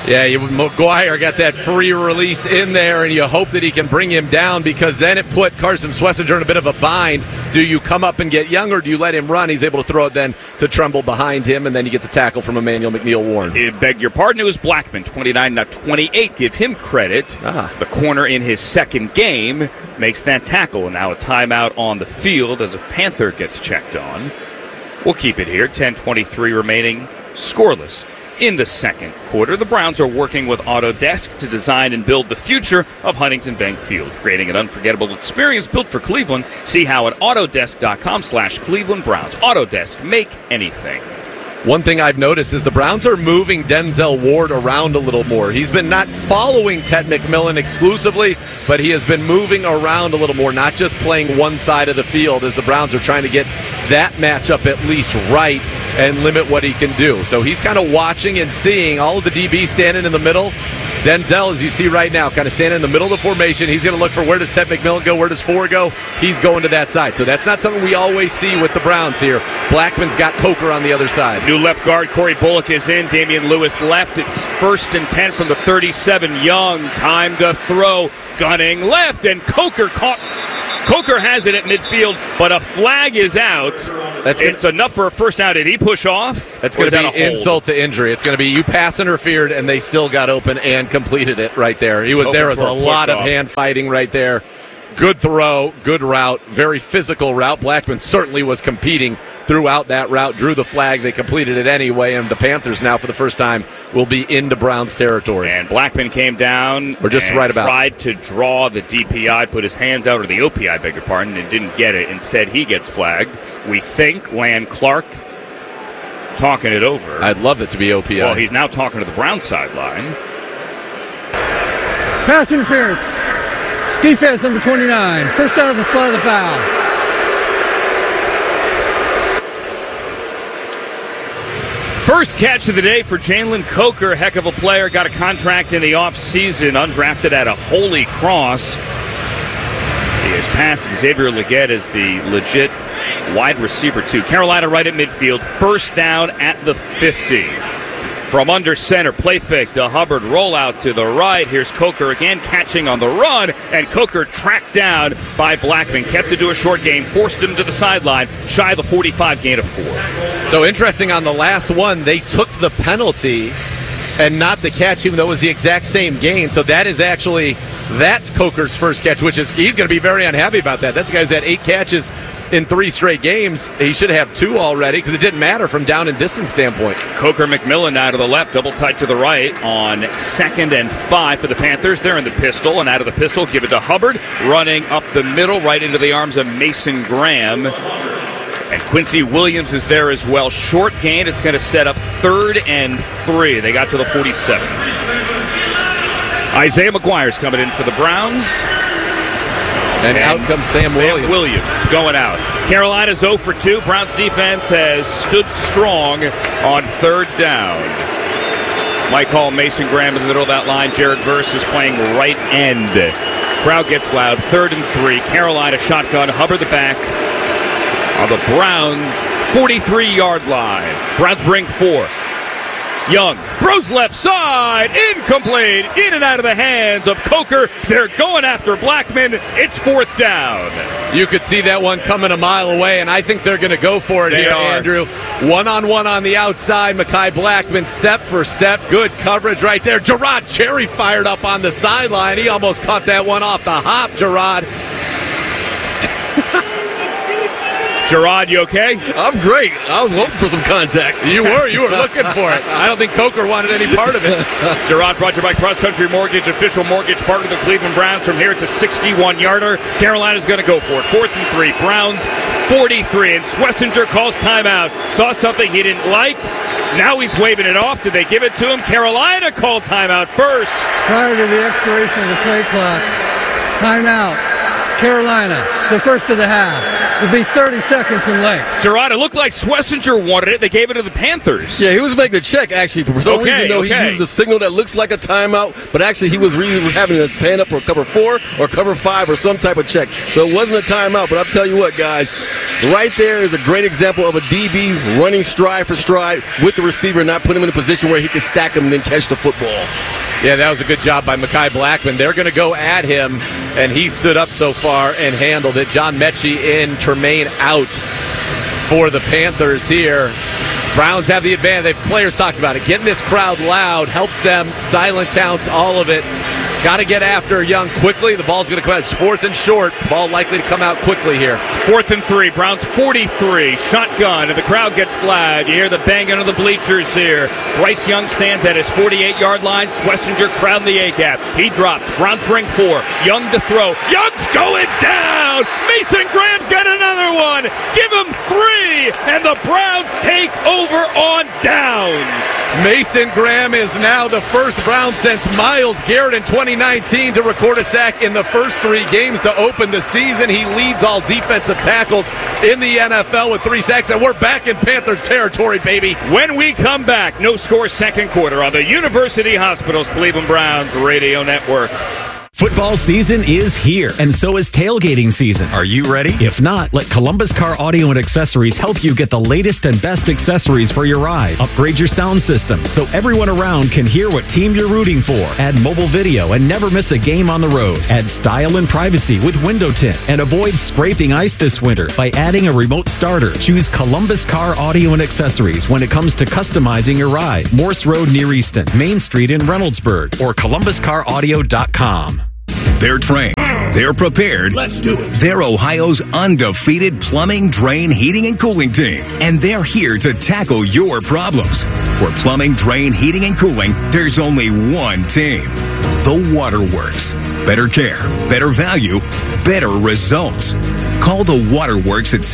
Speaker 2: Yeah, McGuire got that free release in there, and you hope that he can bring him down, because then it put Carson Schlesinger in a bit of a bind. Do you come up and get Young, or do you let him run? He's able to throw it then to Tremble behind him, and then you get the tackle from Emmanuel McNeil-Warren.
Speaker 1: I beg your pardon, it was Blackman, 29, not 28. Give him credit. The corner in his second game makes that tackle, and now a timeout on the field as a Panther gets checked on. We'll keep it here, 10:23 remaining, scoreless. In the second quarter, the Browns are working with Autodesk to design and build the future of Huntington Bank Field, creating an unforgettable experience built for Cleveland. See how at Autodesk.com/Cleveland Browns. Autodesk, make anything.
Speaker 2: One thing I've noticed is the Browns are moving Denzel Ward around a little more. He's been not following Ted McMillan exclusively, but he has been moving around a little more, not just playing one side of the field, as the Browns are trying to get that matchup at least right and limit what he can do. So he's kind of watching and seeing all of the DBs standing in the middle. Denzel, as you see right now, kind of standing in the middle of the formation. He's going to look for, where does Ted McMillan go? Where does Ford go? He's going to that side. So that's not something we always see with the Browns here. Blackman's got Coker on the other side.
Speaker 1: New left guard Corey Bullock is in. Damian Lewis left. It's 1st and 10 from the 37. Young, time to throw. Gunning left, and Coker caught. Coker has it at midfield, but a flag is out. It's enough for a first down. Did he push off?
Speaker 2: That's going to be insult to injury. It's going to be you pass interfered, and they still got open and completed it right there. There was a lot of hand fighting right there. Good throw, good route, very physical route. Blackman certainly was competing throughout that route, drew the flag. They completed it anyway, and the Panthers now, for the first time, will be into Browns territory.
Speaker 1: And Blackman came down tried to draw the DPI, put his hands out, or the OPI, beg your pardon, and didn't get it. Instead, he gets flagged. We think Land Clark talking it over.
Speaker 2: I'd love it to be OPI.
Speaker 1: Well, he's now talking to the Browns sideline.
Speaker 3: Pass interference. Defense number 29. First down at the spot of the foul.
Speaker 1: First catch of the day for Jalen Coker. Heck of a player. Got a contract in the offseason. Undrafted at a Holy Cross. He has passed Xavier Legette as the legit wide receiver, too. Carolina right at midfield. First down at the 50. From under center, play fake to Hubbard, rollout to the right. Here's Coker again, catching on the run, and Coker tracked down by Blackman. Kept it to a short gain, forced him to the sideline, shy of the 45, gain of 4.
Speaker 2: So interesting, on the last one, they took the penalty and not the catch, even though it was the exact same gain. So that's Coker's first catch, he's going to be very unhappy about that. That guy's had 8 catches in 3 straight games. He should have 2 already, because it didn't matter from down and distance standpoint.
Speaker 1: Coker McMillan now to the left, double tight to the right on 2nd and 5 for the Panthers. They're in the pistol, and out of the pistol, give it to Hubbard, running up the middle, right into the arms of Mason Graham. And Quincy Williams is there as well. Short gain. It's going to set up 3rd and 3. They got to the 47. Isaiah McGuire's coming in for the Browns.
Speaker 2: And out comes Sam Williams
Speaker 1: going out. Carolina's 0 for 2. Browns defense has stood strong on 3rd down. Mike Hall, Mason Graham in the middle of that line. Jared Verse is playing right end. Crowd gets loud. 3rd and 3. Carolina shotgun. Hubbard the back on the Browns' 43-yard line. Browns bring 4. Young throws left side, incomplete, in and out of the hands of Coker. They're going after Blackman. It's 4th down.
Speaker 2: You could see that one coming a mile away, and I think they're going to go for it here, Andrew. One-on-one on the outside. Mekhi Blackman, step for step. Good coverage right there. Gerard Cherry fired up on the sideline. He almost caught that one off the hop, Gerard.
Speaker 1: Gerard, you okay?
Speaker 18: I'm great. I was hoping for some contact.
Speaker 2: You were looking for it. I don't think Coker wanted any part of it.
Speaker 1: Gerard brought to you by Cross Country Mortgage, official mortgage partner of the Cleveland Browns. From here, it's a 61-yarder. Carolina's going to go for it. 4th and 3. Browns 43. And Schlesinger calls timeout. Saw something he didn't like. Now he's waving it off. Did they give it to him? Carolina called timeout first.
Speaker 3: Prior to the expiration of the play clock, timeout. Carolina, the first of the half. Will be 30 seconds in length.
Speaker 1: Gerard, it looked like Schlesinger wanted it. They gave it to the Panthers.
Speaker 18: Yeah, he was making the check, actually. For some reason, though, he used a signal that looks like a timeout, but actually he was really having to stand up for cover 4 or cover 5 or some type of check. So it wasn't a timeout, but I'll tell you what, guys, Right there is a great example of a DB running stride for stride with the receiver, not putting him in a position where he can stack him and then catch the football.
Speaker 2: Yeah, that was a good job by Mekhi Blackman. They're going to go at him, and he stood up so far and handled it. John Mechie in, Tremaine out for the Panthers here. Browns have the advantage. The players talked about it. Getting this crowd loud helps them. Silent counts, all of it. Got to get after Young quickly. The ball's going to come out. It's 4th and short. Ball likely to come out quickly here.
Speaker 1: 4th and 3. Browns 43. Shotgun, and the crowd gets loud. You hear the banging of the bleachers here. Bryce Young stands at his 48-yard line. Schlesinger crowding the A-gap. He drops. Browns bring 4. Young to throw. Young's going down. Mason Graham's got another one. Give him 3, and the Browns take over on downs.
Speaker 2: Mason Graham is now the first Brown since Myles Garrett in 2019 to record a sack in the first 3 games to open the season. He leads all defensive tackles in the NFL with 3 sacks, and we're back in Panthers territory, baby.
Speaker 1: When we come back, no score second quarter on the University Hospitals Cleveland Browns Radio Network.
Speaker 11: Football season is here, and so is tailgating season. Are you ready? If not, let Columbus Car Audio and Accessories help you get the latest and best accessories for your ride. Upgrade your sound system so everyone around can hear what team you're rooting for. Add mobile video and never miss a game on the road. Add style and privacy with window tint, and avoid scraping ice this winter by adding a remote starter. Choose Columbus Car Audio and Accessories when it comes to customizing your ride. Morse Road near Easton, Main Street in Reynoldsburg, or columbuscaraudio.com.
Speaker 8: They're trained. They're prepared.
Speaker 15: Let's do it.
Speaker 8: They're Ohio's undefeated plumbing, drain, heating, and cooling team. And they're here to tackle your problems. For plumbing, drain, heating, and cooling, there's only one team. The Waterworks. Better care, better value, better results. Call the Waterworks at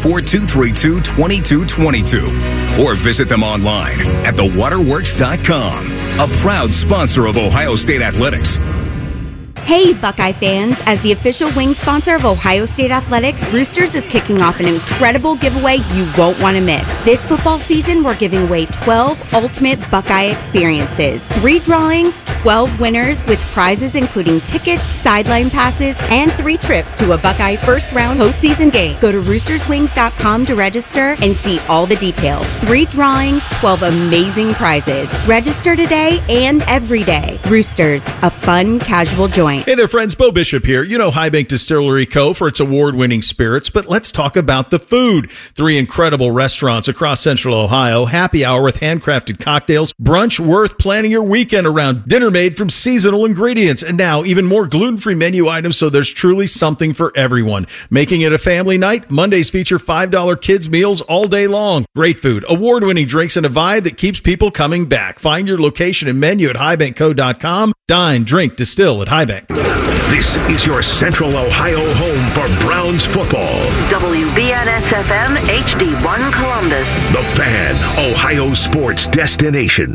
Speaker 8: 614-232-2222 or visit them online at thewaterworks.com. A proud sponsor of Ohio State Athletics.
Speaker 4: Hey, Buckeye fans! As the official wing sponsor of Ohio State Athletics, Roosters is kicking off an incredible giveaway you won't want to miss. This football season, we're giving away 12 ultimate Buckeye experiences. 3 drawings, 12 winners with prizes including tickets, sideline passes, and 3 trips to a Buckeye first-round postseason game. Go to roosterswings.com to register and see all the details. 3 drawings, 12 amazing prizes. Register today and every day. Roosters, a fun, casual joint.
Speaker 22: Hey there, friends. Bo Bishop here. You know High Bank Distillery Co. for its award-winning spirits, but let's talk about the food. 3 incredible restaurants across Central Ohio, happy hour with handcrafted cocktails, brunch worth planning your weekend around, dinner made from seasonal ingredients, and now even more gluten-free menu items, so there's truly something for everyone. Making it a family night, Mondays feature $5 kids meals all day long. Great food, award-winning drinks, and a vibe that keeps people coming back. Find your location and menu at highbankco.com. Dine, drink, distill at High Bank.
Speaker 15: This is your Central Ohio home for Browns football.
Speaker 23: WBNS-FM HD1 Columbus.
Speaker 15: The Fan, Ohio sports destination.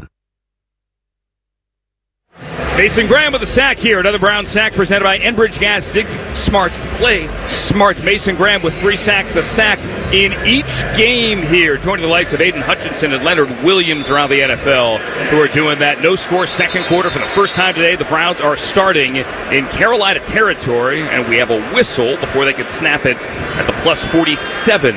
Speaker 1: Mason Graham with a sack here. Another Brown sack presented by Enbridge Gas. Dig smart, play smart. Mason Graham with 3 sacks, a sack in each game here. Joining the likes of Aiden Hutchinson and Leonard Williams around the NFL who are doing that. No score second quarter for the first time today. The Browns are starting in Carolina territory, and we have a whistle before they can snap it at the plus 47.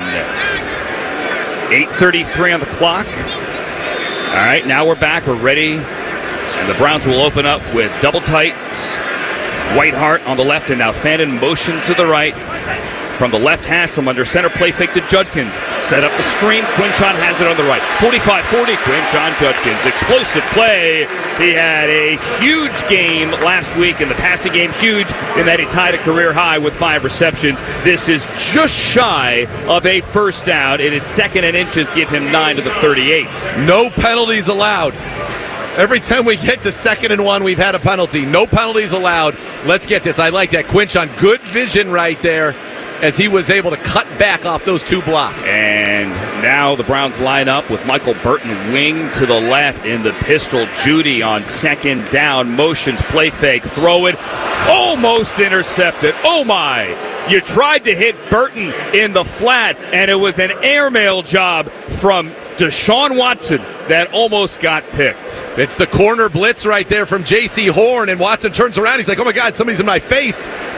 Speaker 1: 8:33 on the clock. All right, now we're back. We're ready. And the Browns will open up with double tights. Whiteheart on the left, and now Fannin motions to the right. From the left hash, from under center, play fake to Judkins. Set up the screen. Quinshon has it on the right. 45-40, Quinshon Judkins. Explosive play. He had a huge game last week in the passing game. Huge in that he tied a career high with 5 receptions. This is just shy of a first down. It is 2nd and inches, give him 9 to the 38.
Speaker 2: No penalties allowed. Every time we get to 2nd and 1, we've had a penalty. No penalties allowed. Let's get this. I like that. Quinshon, good vision right there as he was able to cut back off those 2 blocks.
Speaker 1: And now the Browns line up with Michael Burton wing to the left in the pistol. Judy on 2nd down. Motions, play fake, throw it. Almost intercepted. Oh my. You tried to hit Burton in the flat, and it was an airmail job from Deshaun Watson that almost got picked.
Speaker 2: It's the corner blitz right there from J.C. Horn, and Watson turns around. He's like, oh, my God, somebody's in my face.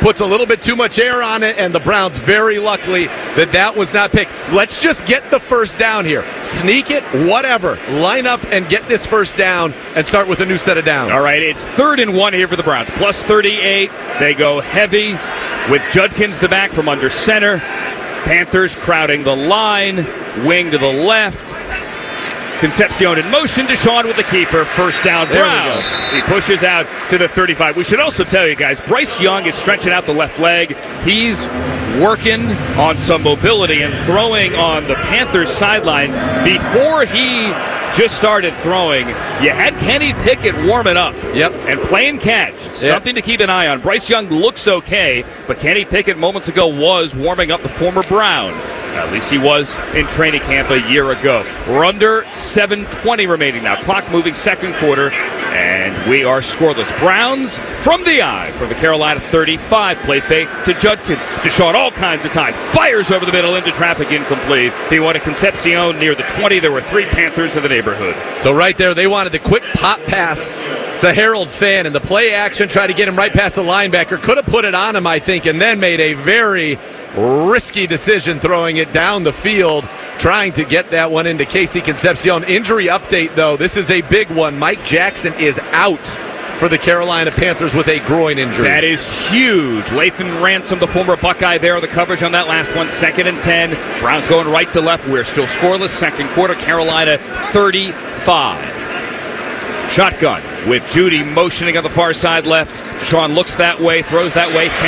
Speaker 2: puts a little bit too much air on it, and the Browns very lucky that was not picked. Let's just get the first down here. Sneak it, whatever. Line up and get this first down and start with a new set of downs.
Speaker 1: All right, it's 3rd and 1 here for the Browns. Plus 38. They go heavy with Judkins the back from under center. Panthers crowding the line. Wing to the left. Concepcion in motion. Deshaun with the keeper. First down, Browns. He pushes out to the 35. We should also tell you guys, Bryce Young is stretching out the left leg. He's working on some mobility and throwing on the Panthers sideline. Before he just started throwing, you had Kenny Pickett warming up.
Speaker 2: Yep.
Speaker 1: And playing catch. Something to keep an eye on. Bryce Young looks okay, but Kenny Pickett moments ago was warming up, the former Brown. At least he was in training camp a year ago. We're under 7:20 remaining now. Clock moving, second quarter, and we are scoreless. Browns from the eye for the Carolina 35. Play fake to Judkins. Deshaun all kinds of time. Fires over the middle into traffic, incomplete. He wanted Concepcion near the 20. There were 3 Panthers in the neighborhood.
Speaker 2: So right there, they wanted the quick pop pass to Harold Finn, and the play action tried to get him right past the linebacker. Could have put it on him, I think, and then made a very risky decision throwing it down the field, trying to get that one into Casey Concepcion. Injury update, though. This is a big one. Mike Jackson is out for the Carolina Panthers with a groin injury.
Speaker 1: That is huge. Lathan Ransom, the former Buckeye there, the coverage on that last one. 2nd and 10. Browns going right to left. We're still scoreless. Second quarter, Carolina 35. Shotgun with Judy motioning on the far side left. Deshaun looks that way, throws that way.